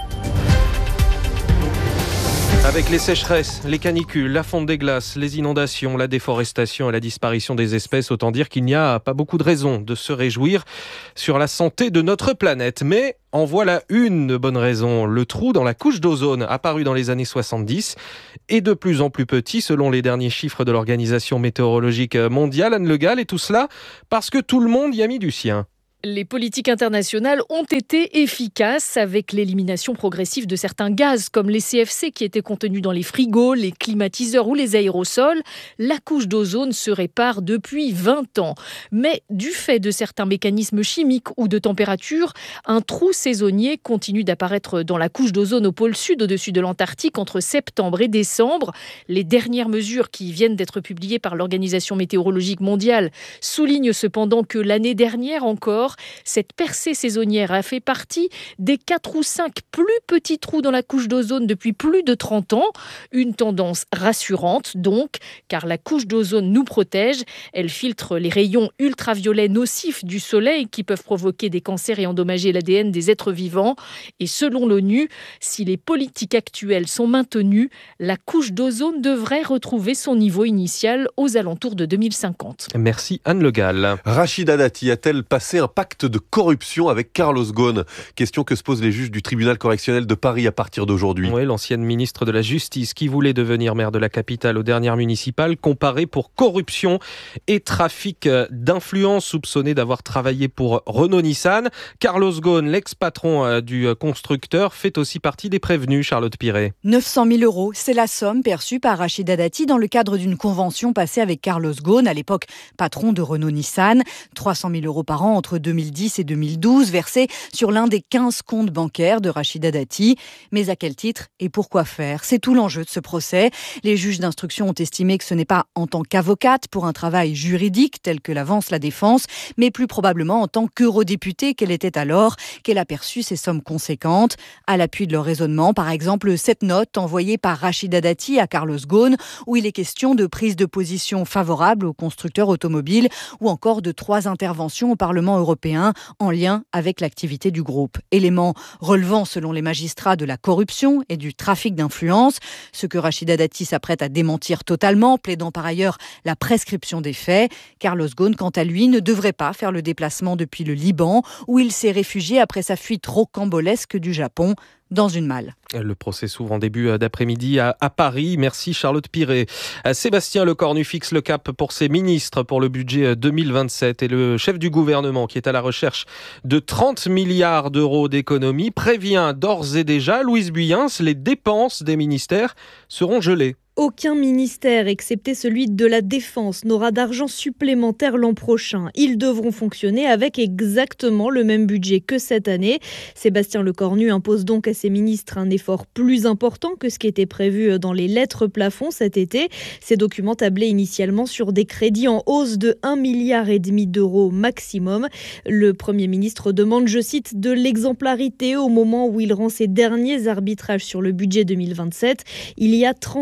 Avec les sécheresses, les canicules, la fonte des glaces, les inondations, la déforestation et la disparition des espèces, autant dire qu'il n'y a pas beaucoup de raisons de se réjouir sur la santé de notre planète. Mais en voilà une bonne raison. Le trou dans la couche d'ozone, apparu dans les années soixante-dix, est de plus en plus petit selon les derniers chiffres de l'Organisation météorologique mondiale, Anne Le Gall, et tout cela parce que tout le monde y a mis du sien. Les politiques internationales ont été efficaces avec l'élimination progressive de certains gaz comme les C F C qui étaient contenus dans les frigos, les climatiseurs ou les aérosols. La couche d'ozone se répare depuis vingt ans. Mais du fait de certains mécanismes chimiques ou de température, un trou saisonnier continue d'apparaître dans la couche d'ozone au pôle sud au-dessus de l'Antarctique entre septembre et décembre. Les dernières mesures qui viennent d'être publiées par l'Organisation météorologique mondiale soulignent cependant que l'année dernière encore, cette percée saisonnière a fait partie des quatre ou cinq plus petits trous dans la couche d'ozone depuis plus de trente ans. Une tendance rassurante donc, car la couche d'ozone nous protège. Elle filtre les rayons ultraviolets nocifs du soleil qui peuvent provoquer des cancers et endommager l'A D N des êtres vivants. Et selon l'ONU, si les politiques actuelles sont maintenues, la couche d'ozone devrait retrouver son niveau initial aux alentours de deux mille cinquante. Merci Anne Le Gall. Rachida Dati a-t-elle passé un pacte de corruption avec Carlos Ghosn? Question que se posent les juges du tribunal correctionnel de Paris à partir d'aujourd'hui. Oui, l'ancienne ministre de la Justice qui voulait devenir maire de la capitale aux dernières municipales, comparée pour corruption et trafic d'influence, soupçonné d'avoir travaillé pour Renault-Nissan. Carlos Ghosn, l'ex-patron du constructeur, fait aussi partie des prévenus, Charlotte Piret. neuf cent mille euros, c'est la somme perçue par Rachida Dati dans le cadre d'une convention passée avec Carlos Ghosn, à l'époque patron de Renault-Nissan. trois cent mille euros par an entre deux mille dix et deux mille douze, versés sur l'un des quinze comptes bancaires de Rachida Dati. Mais à quel titre et pourquoi faire? C'est tout l'enjeu de ce procès. Les juges d'instruction ont estimé que ce n'est pas en tant qu'avocate pour un travail juridique tel que l'avance la défense, mais plus probablement en tant qu'eurodéputée qu'elle était alors, qu'elle a perçu ces sommes conséquentes. À l'appui de leur raisonnement, par exemple, cette note envoyée par Rachida Dati à Carlos Ghosn, où il est question de prise de position favorable aux constructeurs automobiles ou encore de trois interventions au Parlement européen en lien avec l'activité du groupe. Élément relevant selon les magistrats de la corruption et du trafic d'influence, ce que Rachida Dati s'apprête à démentir totalement, plaidant par ailleurs la prescription des faits. Carlos Ghosn, quant à lui, ne devrait pas faire le déplacement depuis le Liban, où il s'est réfugié après sa fuite rocambolesque du Japon dans une malle. Le procès s'ouvre en début d'après-midi à, à Paris. Merci Charlotte Piret. Sébastien Lecornu fixe le cap pour ses ministres pour le budget deux mille vingt-sept et le chef du gouvernement qui est à la recherche de trente milliards d'euros d'économies prévient d'ores et déjà, Louise Buyens, les dépenses des ministères seront gelées. Aucun ministère, excepté celui de la Défense, n'aura d'argent supplémentaire l'an prochain. Ils devront fonctionner avec exactement le même budget que cette année. Sébastien Lecornu impose donc à ses ministres un effort plus important que ce qui était prévu dans les lettres plafonds cet été. Ces documents tablaient initialement sur des crédits en hausse de un milliard et demi d'euros maximum. Le Premier ministre demande, je cite, de l'exemplarité au moment où il rend ses derniers arbitrages sur le budget deux mille vingt-sept. Il y a trente milliards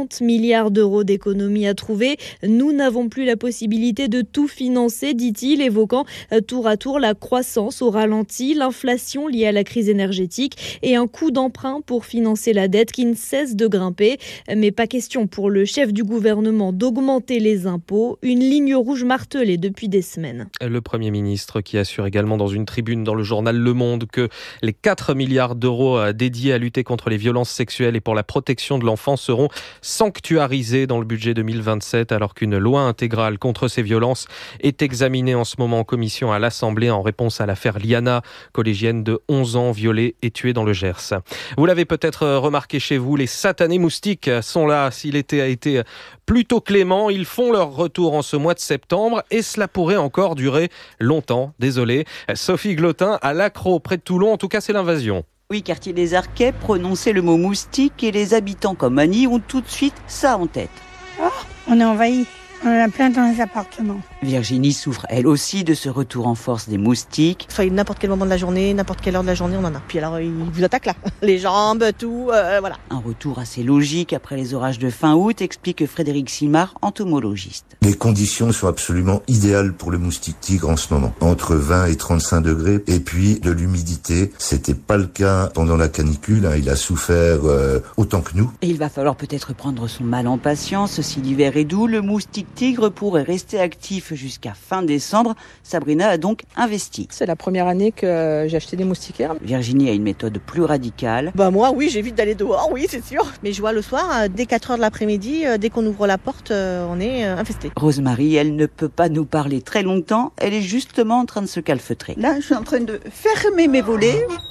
milliards d'euros d'économies à trouver. Nous n'avons plus la possibilité de tout financer, dit-il, évoquant tour à tour la croissance au ralenti, l'inflation liée à la crise énergétique et un coût d'emprunt pour financer la dette qui ne cesse de grimper. Mais pas question pour le chef du gouvernement d'augmenter les impôts, une ligne rouge martelée depuis des semaines. Le Premier ministre qui assure également dans une tribune dans le journal Le Monde que les quatre milliards d'euros dédiés à lutter contre les violences sexuelles et pour la protection de l'enfant seront sanctuarisés dans le budget deux mille vingt-sept, alors qu'une loi intégrale contre ces violences est examinée en ce moment en commission à l'Assemblée en réponse à l'affaire Liana, collégienne de onze ans violée et tuée dans le Gers. Vous l'avez peut-être remarqué chez vous, les satanés moustiques sont là. Si l'été a été plutôt clément, ils font leur retour en ce mois de septembre et cela pourrait encore durer longtemps. Désolé. Sophie Glotin à l'Accro, près de Toulon. En tout cas, c'est l'invasion. Oui, quartier des Arquets, prononcer le mot moustique et les habitants comme Annie ont tout de suite ça en tête. Oh, on est envahis. On en a plein dans les appartements. Virginie souffre elle aussi de ce retour en force des moustiques. Enfin, n'importe quel moment de la journée, n'importe quelle heure de la journée, on en a. Puis alors, ils vous attaquent là. Les jambes, tout, euh, voilà. Un retour assez logique après les orages de fin août, explique Frédéric Simard, entomologiste. Les conditions sont absolument idéales pour le moustique tigre en ce moment. Entre vingt et trente-cinq degrés. Et puis, de l'humidité. C'était pas le cas pendant la canicule. Hein. Il a souffert euh, autant que nous. Et il va falloir peut-être prendre son mal en patience. Si l'hiver est doux, le moustique tigre pourrait rester actif jusqu'à fin décembre. Sabrina a donc investi. C'est la première année que j'ai acheté des moustiquaires. Virginie a une méthode plus radicale. Bah moi, oui, j'évite d'aller dehors, oui, c'est sûr. Mais je vois le soir, dès quatre heures de l'après-midi, dès qu'on ouvre la porte, on est infesté. Rosemary, elle ne peut pas nous parler très longtemps. Elle est justement en train de se calfeutrer. Là, je suis en train de fermer mes volets